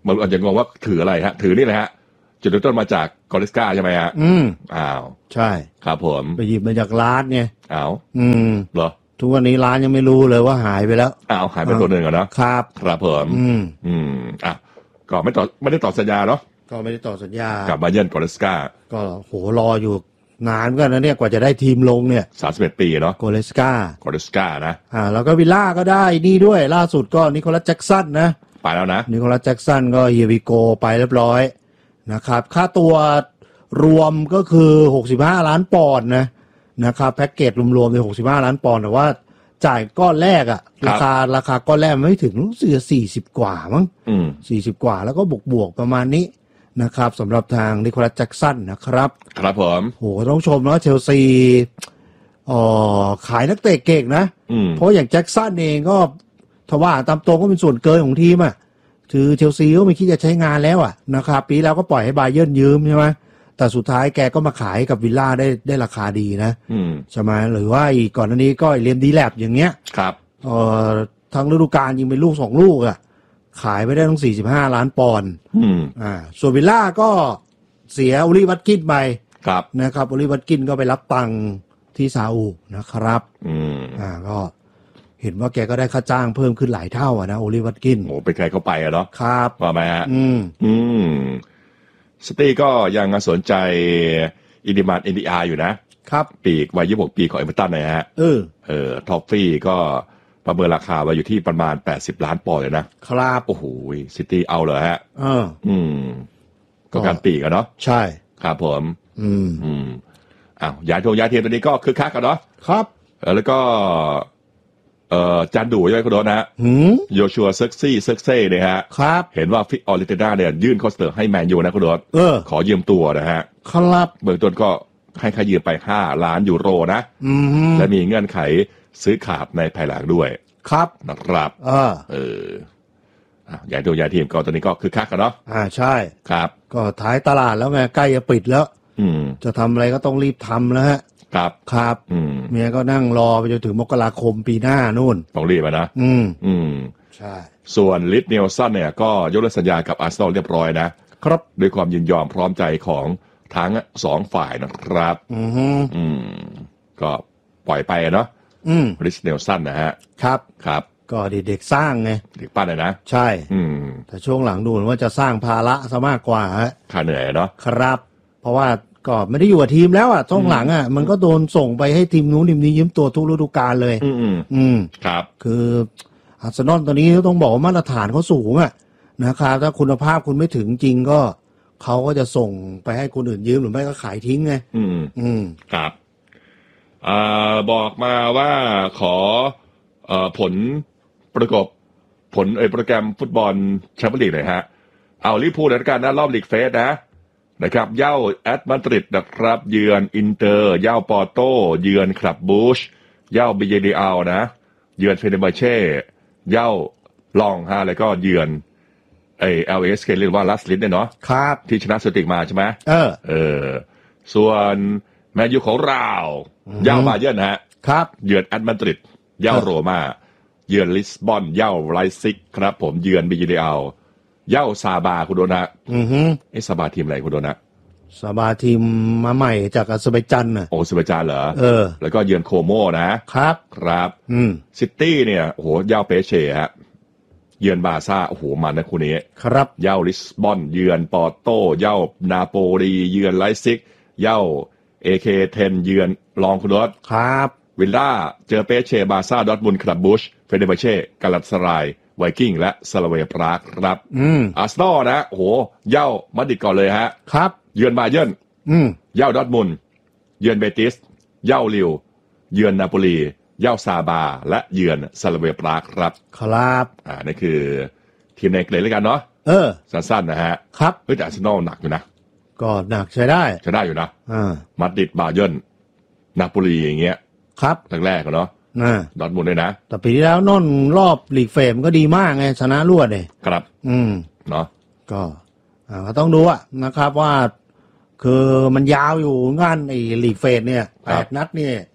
มันอาจจะงงว่าถืออะไรฮะถือนี่แหละฮะจุดเริ่มต้นมาจากกอริสกาใช่ไหมฮะอืมอ้าวใช่ครับผมไปหยิบมาจากร้านไงอ้าวอืมเหรอทุกวันนี้ร้านยังไม่รู้เลยว่าหายไปแล้วอ้าวหายไปตัวหนึ่งเหรอเนาะครับครับผมอืมอืมอ่ะก็ไม่ต่อไม่ได้ต่อสัญญาเนาะก็ไม่ได้ต่อสัญญากับมาเยือนกอริสกาก็โหรออยู่นานกันนะเนี่ยกว่าจะได้ทีมลงเนี่ยสามสิบเอ็ดปีเนาะกอริสกากอริสกานะอ่าแล้วก็วิลล่าก็ได้นี่ด้วยล่าสุดก็นิโคลัสแจ็คสันนะไปแล้วนะนิโคลัสแจ็คสันก็เฮียวิโกไปเรียบร้อยนะครับค่าตัวรวมก็คือหกสิบห้าล้านปอนด์นะนะครับแพ็กเกจรวมๆเลยหกสิบห้าล้านปอนด์แต่ว่าจ่ายก้อนแรกอะราคาราคาก้อนแรกไม่ถึงรู้สึกสี่สิบกว่ามั้งอืมสี่สิบกว่าแล้วก็บวกๆประมาณนี้นะครับสำหรับทางนิโคลัสแจ็คสันนะครับครับผมโหต้องชมนะเชลซีอ๋อขายนักเตะเก่งนะเพราะอย่างแจ็คสันเองก็ทว่าตามตรงก็เป็นส่วนเกินของทีมอ่ะคือเชลซีก็ไม่คิดจะใช้งานแล้วอ่ะนะครับปีแล้วก็ปล่อยให้บาเยิร์นยืมใช่ไหมแต่สุดท้ายแกก็มาขายกับวิลล่าได้ได้ราคาดีนะใช่ไหมหรือว่าอีกก่อนหน้านี้ก็เรียนดีแลบอย่างเงี้ยครับเอ่อทั้งฤดูกาลยิงเป็นลูกสองลูกอ่ะขายไปได้ทั้งสี่สิบห้าล้านปอนด์อ่าส่วนวิลล่าก็เสียโอลิวัตกินไปครับนะครับโอลิวัตกินก็ไปรับตังค์ที่ซาอุนะครับอืมอ่าก็เห็นว่าแกก็ได้ค่าจ้างเพิ่มขึ้นหลายเท่าอ่ะนะโอลิวัตกินโอ้เป็นใครเข้าไปอะเนาะครับว่าไหมฮะอืมอืมสตีก็ยังสนใจอินดิมานเอ็นดีอาร์อยู่นะครับปีกวัยยี่สิบหกปีของเอเวอร์ตันนะฮะเออเออท็อฟฟี่ก็ประเมินราคาไว้อยู่ที่ประมาณแปดสิบล้านปอนด์เลยนะครับโอ้โหซิตี้เอาเหรอฮะเอออืมก็การปีกอะเนาะใช่ครับผมอืมอืมอ้าวย้ายทงย้ายทีมตัวนี้ก็คึกคักกันเนาะครับแล้วก็เอ่อจานดูใช่ไหมคุณโดนนะฮะโยชัวเซ็กซี่เซ็กซี่เนี่ยฮะครับเห็นว่าฟิกออริเตด้าเนี่ยยื่นข้อเสนอให้แมนยูนะคุณโดนเออขอยืมตัวนะฮะครับเบื้องต้นก็ให้ค่ายืมไปห้าล้านยูโรนะอืมและมีเงื่อนไขซื้อขาดในภายหลังด้วยครับนะครับเออเออย้ายตัวย้ายทีมก็ตอนนี้ก็คึกคักกันเนาะอ่าใช่ครับก็ท้ายตลาดแล้วไงใกล้จะปิดแล้วอืมจะทำอะไรก็ต้องรีบทำแล้วฮะครับครับอืมเมียก็นั่งรอไปจนถึงมกราคมปีหน้านู่นต้องรีบนะอืมอืมใช่ส่วนลิสเนลสันเนี่ยก็ยกเลิกสัญญากับอาร์เซนอลเรียบร้อยนะครับด้วยความยินยอมพร้อมใจของทั้งสองฝ่ายนะครับอืมอืมก็ปล่อยไปเนาะอืมลิสเนลสันนะฮะครับครับก็เด็กๆสร้างไงเด็กปั้นเลยนะใช่อืมแต่ช่วงหลังดูเหมือนว่าจะสร้างภาระซะมากกว่าฮะค่าเหนื่อยเนาะครับเพราะว่าก็ไม่ได้อยู่กับทีมแล้วอ่ะช่วงหลังอ่ะมันก็โดนส่งไปให้ทีมนู้นทีมนี้ยืมตัวทุกฤดูกาลเลยอืมอืมครับคืออาร์เซนอลตอนนี้ต้องบอกว่ามาตรฐานเขาสูงอ่ะนะครับถ้าคุณภาพคุณไม่ถึงจริงก็เขาก็จะส่งไปให้คนอื่นยืมหรือไม่ก็ขายทิ้งไงอืมอืมครับอ่าบอกมาว่าขอเอ่อผลประกบผลเอ่ยโปรแกรมฟุตบอลแชมเปี้ยนลีกหน่อยฮะเอาลิเวอร์พูลแล้วกันนะรอบลีกเฟสนะนะครับเย่าแอตมาดริดนะครับเยือนอินเตอร์เย่าปอร์โตเยือนคลับบูชเย่าบิเยเดอัลนะเยือนเฟเนบาเช่เย่าลองฮะแล้วก็เยือนไอเอลเอสเคเรียกว่าลัสลินเนี่ยเนาะครับที่ชนะสติกมาใช่ไหมเออเออส่วนแมนยูของเราเย่าบาเยิร์นฮะครับเยือนแอตมาดริดเย่าโรม่าเยือนลิสบอนเย่าไลซิกครับผมเยือนบิเยเดอัลเย่าซาบาคุณโดนะอือฮึไอ้ซาบาทีมอะไรคุณโดนะซาบาทีมมาใหม่จากอาเซอร์ไบจานน่ะโอ้อาเซอร์ไบจานเหรอเออแล้วก็เยือนโคโมนะครับครับอืมซิตี้เนี่ยโอ้โหเย่าเปเช่ฮะเยือนบาซ่าโอ้โหมันนะคู่นี้ครับเย่าลิสบอนเยือนปอร์โตเย่านาโปลีเยือนไลซิกเย่าเอเคเทนเยือนลองคุณโดครับวิลล่าเจอเปเช่บาซ่าดอร์ทมุนด์คลับบูชเฟเนบาเช่กาลาตาสารายไวกิ้งและสลาเวียปรากครับอืมอาร์เซนอลนะโอ้โหเย่ามาดริดก่อนเลยฮะครับเยือนบาเยิร์นอืมเย่าดอร์ทมุนด์เยือนเบติสเย่าลิวเยือนนาโปลีเย่าซาบาและเยือนสลาเวียปรากครับครับอ่านี่คือทีมในเกรดแล้วกันเนาะเออสั้นๆนะฮะครับเฮ้ยแต่อาร์เซนอลหนักอยู่นะก็หนักใช้ได้ใช้ได้อยู่นะอ่ามาดริดบาเยิร์นนาโปลีอย่างเงี้ยครับแรกๆเนาะดอร์ทมุนด์ด้วยนะแต่ปีที่แล้วนอนรอบลีกเฟมก็ดีมากไงชนะรวดเลยครับอืมเนาะก็อ่าก็ต้องดูอะนะครับว่าคือมันยาวอยู่งานไอ้ลีกเฟมเนี่ยแปดนัดเนี่ย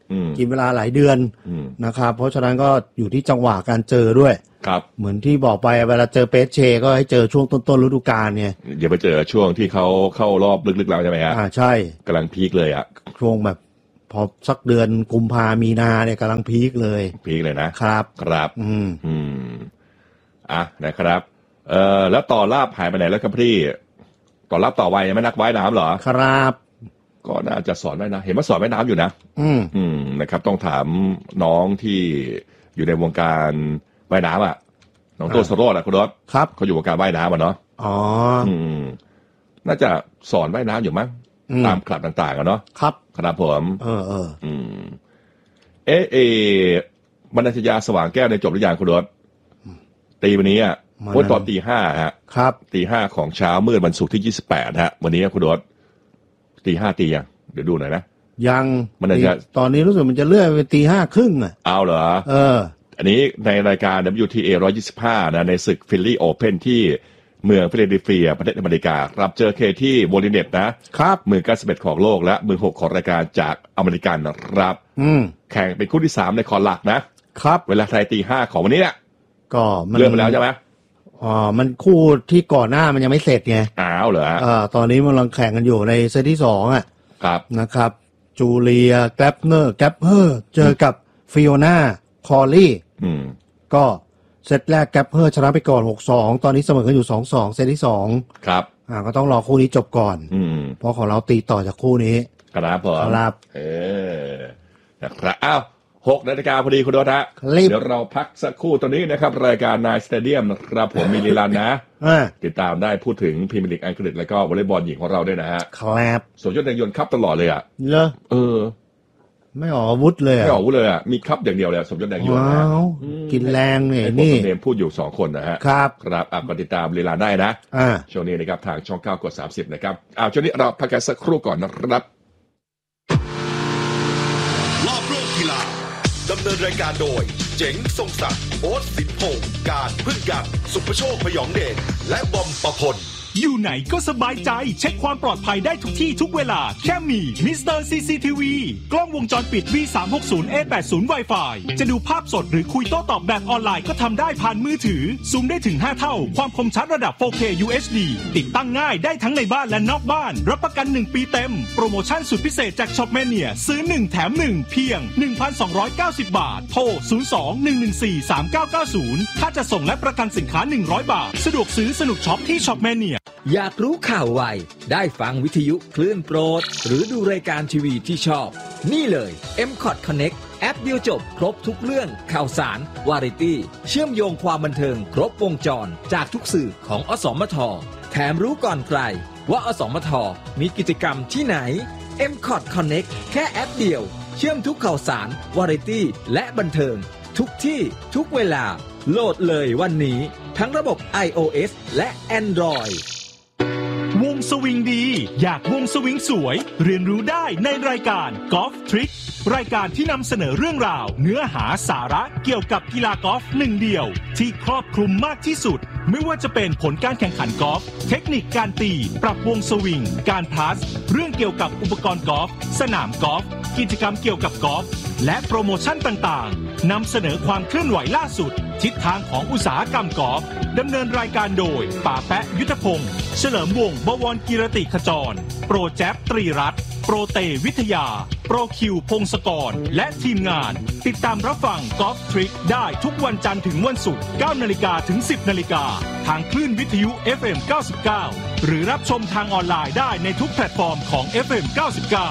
กินเวลาหลายเดือนนะครับเพราะฉะนั้นก็อยู่ที่จังหวะการเจอด้วยครับเหมือนที่บอกไปเวลาเจอเปเชก็ให้เจอช่วงต้นๆฤดูกาลเนี่ยอย่าไปเจอช่วงที่เขาเข้ารอบลึกๆแล้วใช่ไหมฮะอ่าใช่กำลังพีคเลยอ่ะช่วงแบบพอสักเดือนกุมภามีนาเนี่ยกำลังพีคเลยพีคเลยนะครับครับอืมอืมอ่ะนะครับเอ่อแล้วต่อลาบหายไปไหนแล้วครับพี่ต่อลาบต่อไวยังไม่นักว่ายน้ำเหรอครับก็น่าจะสอนว่ายน้ำเห็นว่าสอนว่ายน้ำอยู่นะอืมอืมนะครับต้องถามน้องที่อยู่ในวงการว่ายน้ำอ่ะน้องโตโซโร่แหละคุณรถครับเขาอยู่วงการว่ายน้ำอ่ะเนาะอ๋ออืมน่าจะสอนว่ายน้ำอยู่มั้งตามคลับต่างๆอ่ะเนาะครับครับผมเออเอออืมเอ๊ะเอ๊ะบรรณาธิยาสว่างแก้วในจบหรือยังคุณรถตีวันนี้อ่ะวันตอนตีห้าฮะครับตีห้าของเช้ามืดวันศุกร์ที่ยี่สิบแปดฮะวันนี้คุณรถตีห้าตียังเดี๋ยวดูหน่อยนะยังมันจะตอนนี้รู้สึกมันจะเลื่อนไปตีห้าครึ่งอ่ะเอาเหรอเอออันนี้ในรายการ ดับเบิลยู ที เอ หนึ่งร้อยยี่สิบห้านะในศึกฟิลลี่โอเพ่นที่เมืองฟิลาเดลเฟียประเทศอเมริการับเจอเคที่โวลิเนตนะครับมือเก้าสิบเอ็ดของโลกและมือหกของรายการจากอเมริกันนะครับอืมแข่งเป็นคู่ที่สามในคอร์หลักนะครับเวลาไทยตีห้าของวันนี้เนี่ยก็เลื่อนไปแล้วใช่ไหมอ๋อมันคู่ที่ก่อนหน้ามันยังไม่เสร็จไงอ้าวเหรออ่าตอนนี้มันกำลังแข่งกันอยู่ในเซตที่สองอ่ะครับนะครับจูเลียแกลปเนอร์แกลปเฮอร์เจอกับฟิโอนาคอลลี่อืมก็เซตแรกแกลปเฮอร์ชนะไปก่อน หกสอง ตอนนี้เสมอกันอยู่ สองสอง เซตที่สองครับอ่าก็ต้องรอคู่นี้จบก่อนอืมเพราะของเราตีต่อจากคู่นี้ครับผมครับเออนะครับอ้าวหกนาฬิกาพอดีคุณโดนะเดี๋ยวเราพักสักครู่ตอนนี้นะครับรายการนายสเตเดียมนะครับผมมีลีลานะติดตามได้พูดถึงพรีเมียร์ลีกอังกฤษแล้วก็วอลเลย์บอลหญิงของเราด้วยนะฮะครับสมยศแดงยนต์คัพตลอดเลยอ่ะเหรอเออไม่ออกอาวุธเลยไม่ออกอาวุธเลยอ่ะมีคัพอย่างเดียวเลยสมยศแดงยนต์นะกินแรงเนี่ยนี่เนมพูดอยู่สองคนนะฮะครับครับอ่ะก็ติดตามลีลาได้นะช่วงนี้นะครับทางช่องเก้ากดสามสิบนะครับอ้าวช่วงนี้เราพักกันสักครู่ก่อนนะครับรอบโลกกีฬาดำเนินรายการโดยเจ๋งทรงศักดิ์โอ๊ตสินพงศ์การพึ่งกันสุภโชคพยองเดชและบอมประพลอยู่ไหนก็สบายใจเช็คความปลอดภัยได้ทุกที่ทุกเวลาแค่มี มิสเตอร์ ซี ซี ที วี กล้องวงจรปิด วี สามหกศูนย์ เอ แปดสิบ Wi-Fi จะดูภาพสดหรือคุยโต้ตอบแบบออนไลน์ก็ทำได้ผ่านมือถือซูมได้ถึงห้าเท่าความคมชัดระดับ โฟร์เค ยู เอช ดี ติดตั้งง่ายได้ทั้งในบ้านและนอกบ้านรับประกันหนึ่งปีเต็มโปรโมชั่นสุดพิเศษจากช็อปแมเนียซื้อหนึ่งแถมหนึ่งเพียง หนึ่งพันสองร้อยเก้าสิบ บาทโทรศูนย์ สอง หนึ่ง หนึ่ง สี่ สาม เก้า เก้า ศูนย์ค่าจะส่งและประกันสินค้าหนึ่งร้อยบาทสะดวกซื้อสนุกช็อปที่ช็อปแมเนียอยากรู้ข่าวไวได้ฟังวิทยุคลื่นโปรดหรือดูรายการทีวีที่ชอบนี่เลย เอ็ม คอท Connect แอปเดียวจบครบทุกเรื่องข่าวสารวาไรตี้เชื่อมโยงความบันเทิงครบวงจรจากทุกสื่อของอสมทแถมรู้ก่อนใครว่าอสมทมีกิจกรรมที่ไหน เอ็ม คอท Connect แค่แอปเดียวเชื่อมทุกข่าวสารวาไรตี้และบันเทิงทุกที่ทุกเวลาโหลดเลยวันนี้ทั้งระบบ ไอ โอ เอส และ Android วงสวิงดีอยากวงสวิงสวยเรียนรู้ได้ในรายการ Golf Trick รายการที่นำเสนอเรื่องราวเนื้อหาสาระเกี่ยวกับกีฬากอล์ฟหนึ่งเดียวที่ครอบคลุมมากที่สุดไม่ว่าจะเป็นผลการแข่งขันกอล์ฟเทคนิคการตีปรับวงสวิงการพลัสเรื่องเกี่ยวกับอุปกรณ์กอล์ฟสนามกอล์ฟกิจกรรมเกี่ยวกับกอล์ฟและโปรโมชั่นต่างๆนำเสนอความเคลื่อนไหวล่าสุดทิศทางของอุตสาหกรรมกอล์ฟดำเนินรายการโดยป่าแปะยุทธพงศ์เฉลิมวงศ์บวรกิรติขจรโปรแจ๊บตรีรัตน์โปรเตวิทยาโปรคิวพงศกรและทีมงานติดตามรับฟังกอล์ฟทริกได้ทุกวันจันทร์ถึงวันศุกร์ เก้านาฬิกา ถึง สิบนาฬิกาทางคลื่นวิทยุ เอฟ เอ็ม เก้าสิบเก้าหรือรับชมทางออนไลน์ได้ในทุกแพลตฟอร์มของ เอฟ เอ็ม เก้าสิบเก้า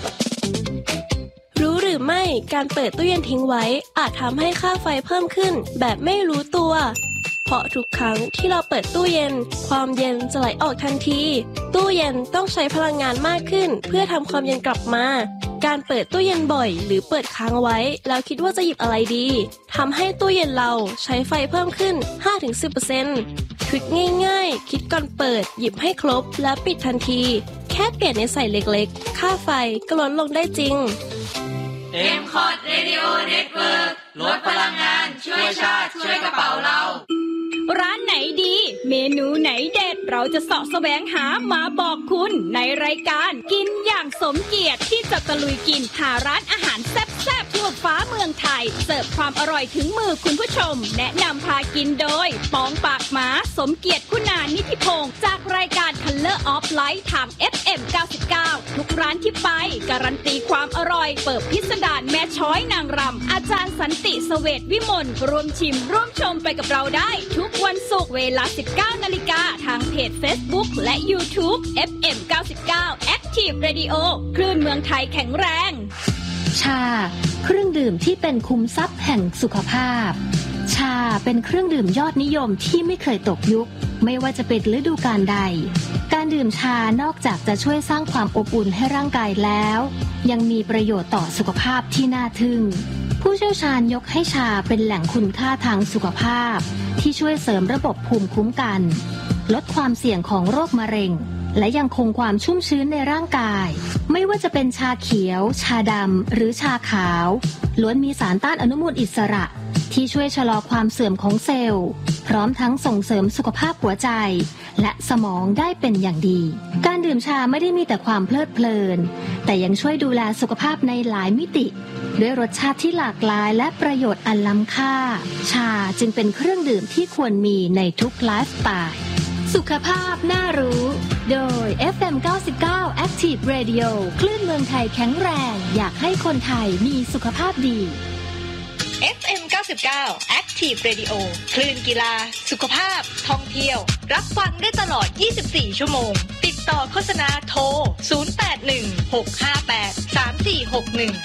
รู้หรือไม่การเปิดตู้เย็นทิ้งไว้อาจทำให้ค่าไฟเพิ่มขึ้นแบบไม่รู้ตัวเพราะทุกครั้งที่เราเปิดตู้เย็นความเย็นจะไหลออกทันทีตู้เย็นต้องใช้พลังงานมากขึ้นเพื่อทำความเย็นกลับมาการเปิดตู้เย็นบ่อยหรือเปิดค้างไว้แล้วคิดว่าจะหยิบอะไรดีทำให้ตู้เย็นเราใช้ไฟเพิ่มขึ้น ห้าถึงสิบเปอร์เซ็นต์ ทริคง่ายๆคิดก่อนเปิดหยิบให้ครบแล้วปิดทันทีแค่เปลี่ยนในใส่เล็กๆค่าไฟก็ลดลงได้จริงเอ็ม คอท Radio Network ลดพลังงานช่วยชาติช่วยกระเป๋าเราร้านไหนดีเมนูไหนเด็ดเราจะเสาะแสวงหามาบอกคุณในรายการกินอย่างสมเกียรติที่จะตะลุยกินหาร้านอาหารแซ่บๆทั่วฟ้าเมืองไทยเสิร์ฟความอร่อยถึงมือคุณผู้ชมแนะนำพากินโดยปองปากหมาสมเกียรติคุณานิธิพงศ์จากรายการ Color of Light ทาง เอฟ เอ็ม เก้าสิบเก้า ทุกร้านที่ไปการันตีความอร่อยเปิดพิสดารแม่ช้อยนางรำอาจารย์สันติเสวตวิมลร่วมชิมร่วมชมไปกับเราได้ทุกวันศุกร์เวลา สิบเก้านาฬิกาทางเพจ Facebook และ YouTube เอฟ เอ็ม เก้าสิบเก้า Active Radio คลื่นเมืองไทยแข็งแรงชาเครื่องดื่มที่เป็นคุ้มทรัพย์แห่งสุขภาพชาเป็นเครื่องดื่มยอดนิยมที่ไม่เคยตกยุคไม่ว่าจะเป็นฤดูกาลใดการดื่มชานอกจากจะช่วยสร้างความอบอุ่นให้ร่างกายแล้วยังมีประโยชน์ต่อสุขภาพที่น่าทึ่งผู้เชี่ยวชาญยกให้ชาเป็นแหล่งคุณค่าทางสุขภาพที่ช่วยเสริมระบบภูมิคุ้มกันลดความเสี่ยงของโรคมะเร็งและยังคงความชุ่มชื้นในร่างกายไม่ว่าจะเป็นชาเขียวชาดำหรือชาขาวล้วนมีสารต้านอนุมูลอิสระที่ช่วยชะลอความเสื่อมของเซลล์พร้อมทั้งส่งเสริมสุขภาพหัวใจและสมองได้เป็นอย่างดีการดื่มชาไม่ได้มีแต่ความเพลิดเพลินแต่ยังช่วยดูแลสุขภาพในหลายมิติด้วยรสชาติที่หลากหลายและประโยชน์อันล้ำค่าชาจึงเป็นเครื่องดื่มที่ควรมีในทุกไลฟ์สไตล์สุขภาพน่ารู้โดย เอฟ เอ็ม เก้าสิบเก้า Active Radio คลื่นเมืองไทยแข็งแรงอยากให้คนไทยมีสุขภาพดีเอฟ เอ็ม เก้าสิบเก้า Active Radio คลื่นกีฬาสุขภาพท่องเที่ยวรับฟังได้ตลอดยี่สิบสี่ชั่วโมงติดต่อโฆษณาโทรศูนย์ แปด หนึ่ง หก ห้า แปด สาม สี่ หก หนึ่ง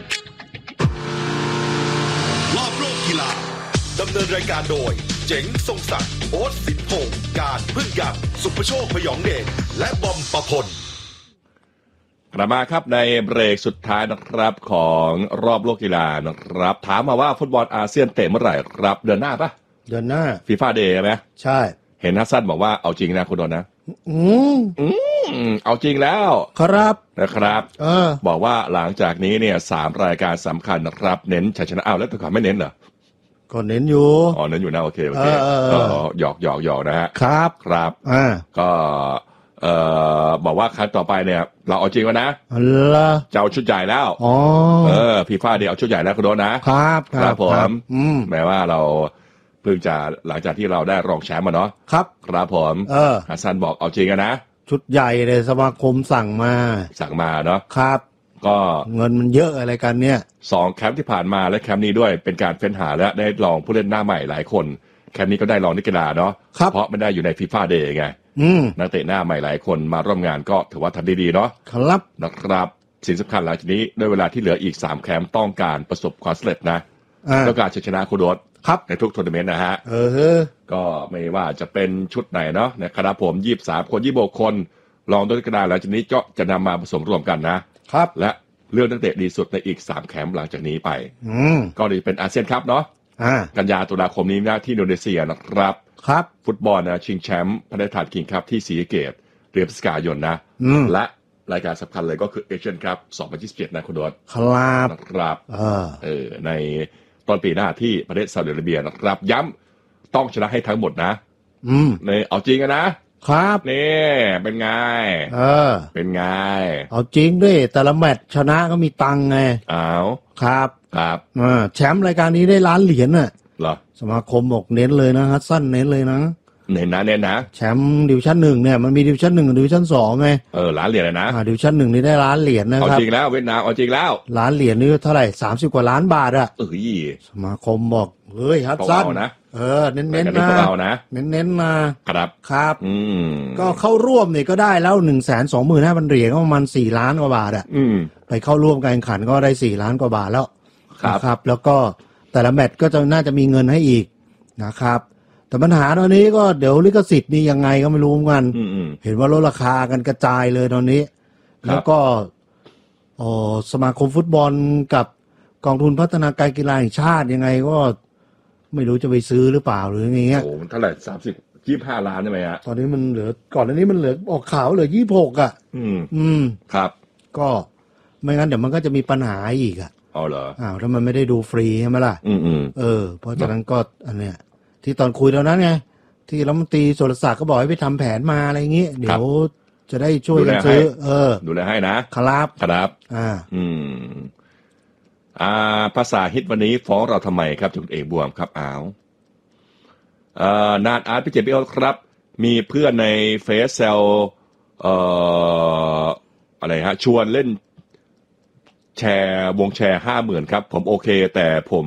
รอบโลกกีฬาดำเนินรายการโดยเจ๋งทรงศักดิ์โอ๊ตสินพงศ์การพึ่งกันสุภโชคพยองเดชและบอมประพลกลับมาครับในเบรกสุดท้ายนะครับของรอบโลกกีฬานะครับถามมาว่าฟุตบอลอาเซียนเตะเมื่อไหร่ครับเดือนหน้าปะเดือนหน้าฟีฟ่าเดย์ไหมใช่เห็นฮัสซันบอกว่าเอาจริงนะคุณโดนนะอืมอืมเอาจริงแล้วครับนะครับเออบอกว่าหลังจากนี้เนี่ยสามรายการสำคัญนะครับเน้นชัยชนะอ้าวแล้วแต่ก่อนไม่เน้นเหรอก็เน้นอยู่อ๋อเน้นอยู่นะโอเคโอเคก็หยอกหยอกหยอกนะฮะครับครับอ่าก็เอ่อบอกว่าครั้งต่อไปเนี่ยเราเอาจริงแล้วนะจะเอาชุดใหญ่แล้วอ๋อเออฟีฟ่าเดี๋ยวเอาชุดใหญ่แล้วคุณโดนนะครับครับผมอืมแม้ว่าเราเพิ่งจะหลังจากที่เราได้รองแชมป์มาเนาะครับครับผมเออฮัสซันบอกเอาจริงนะชุดใหญ่เลยสมาคมสั่งมาสั่งมาเนาะครับก็เงินมันเยอะอะไรกันเนี่ยสองแคมป์ที่ผ่านมาและแคมป์นี้ด้วยเป็นการเฟ้นหาและได้ลองผู้เล่นหน้าใหม่หลายคนแคมป์นี้ก็ได้ลองนักกีฬาเนาะเพราะไม่ได้อยู่ในฟีฟ่าเดย์ไงนักเตะหน้าใหม่หลายคนมาร่วมงานก็ถือว่าทำได้ดีเนาะครับนะครับสิ่งสำคัญหลังจากนี้ด้วยเวลาที่เหลืออีกสามแคมป์ต้องการประสบความสำเร็จนะต้องการชนะโคโดสในทุกทัวร์นาเมนต์นะฮะเออก็ไม่ว่าจะเป็นชุดไหนเนาะนะครับผมยี่สิบสามคนยี่สิบหกคนลองด้วยนักกีฬาหลังจากนี้ก็จะนำมาผสมรวมกันนะครับและเลือกนักเตะดีสุดในอีกสามแคมป์หลังจากนี้ไปก็จะเป็นอาเซียนคัพเนาะกันยาตุลาคมนี้นะที่อินโดนีเซียนะครับครับฟุตบอลนะชิงแชมป์พระราชทานคิงส์คัพที่ศรีสะเกษเดือนพฤศจิกายนนะและรายการสำคัญเลยก็คือเอเชียนคัพสองพันยี่สิบเจ็ดนะคุณโดดครับนะครับเออเออในต้นปีหน้าที่ประเทศซาอุดิอาระเบียนะครับย้ำต้องชนะให้ทั้งหมดนะอืมในเอาจริงนะครับนี่เป็นไงเออเป็นไงเอาจริงด้วยแต่ละแมตช์ชนะก็มีตังค์ไงอ้าวครับครับอ่าแชมป์รายการนี้ได้ล้านเหรียญน่ะเหรอสมาคมบอกเน้นเลยนะฮัสซันเน้นเลยนะเน้นนะเน้นนะแชมป์ดิวิชั่นหนึ่งเนี่ยมันมีดิวิชั่นหนึ่งกับดิวิชั่นสองไงเออล้านเหรียญเลยนะอ่าดิวิชั่นหนึ่งนี่ได้ล้านเหรียญนะครับเอาจริงแล้วเวียดนามเอาจริงแล้วล้านเหรียญนี่เท่าไหร่สามสิบกว่าล้านบาทอะเอ้ยสมาคมบอกเฮ้ยฮัสซันนะเออเน้นเน้นนะเน้นเน้นมาครับครับอืมก็เข้าร่วมเนี่ยก็ได้แล้วหนึ่งแสนสองหมื่นห้าพันเหรียญก็ประมาณสี่ล้านกว่าบาทอะอืมไปเข้าร่วมการแข่งขันก็ได้สี่ล้านกว่าบาทแล้วครับครับแล้วก็แต่ละแมตช์ก็จะน่าจะมีเงินให้อีกนะครับแต่ปัญหาตอนนี้ก็เดี๋ยวลิขสิทธิ์นี่ยังไงก็ไม่รู้เหมือนกันเห็นว่าลดราคากันกระจายเลยตอนนี้แล้วก็อ๋อสมาคมฟุตบอลกับกองทุนพัฒนาการกีฬาแห่งชาติยังไงก็ไม่รู้จะไปซื้อหรือเปล่าหรืออย่างเงี้ยโอ้เท่าไหร่สามสิบยี่สิบห้าล้านใช่ไหมฮะตอนนี้มันเหลือก่อนอันนี้มันเหลือออกข่าวเหลือยี่สิบหกอ่ะอืมอืมครับก็ไม่งั้นเดี๋ยวมันก็จะมีปัญหาอีกอ่ะอ๋อเหรออ้าวถ้ามันไม่ได้ดูฟรีใช่ไหมล่ะอืมอืมเออเพราะฉะนั้นก็อันเนี้ยที่ตอนคุยตอนนั้นไงที่รัฐมนตรีสุรศักดิ์ก็บอกให้ไปทำแผนมาอะไรอย่างเงี้ยเดี๋ยวจะได้ช่วยกันซื้อเออดูแลให้นะครับครับอ่าอืมอ่าภาษาฮิตวันนี้ฟ้องเราทำไมครับจุดเอกบวมครับอ้าวอ่านานอาร์ตพี่เจพี่โอ๊ตครับมีเพื่อนในเฟซเซลเอ่ออะไรฮะชวนเล่นแชร์วงแชร์ห้าหมื่นครับผมโอเคแต่ผม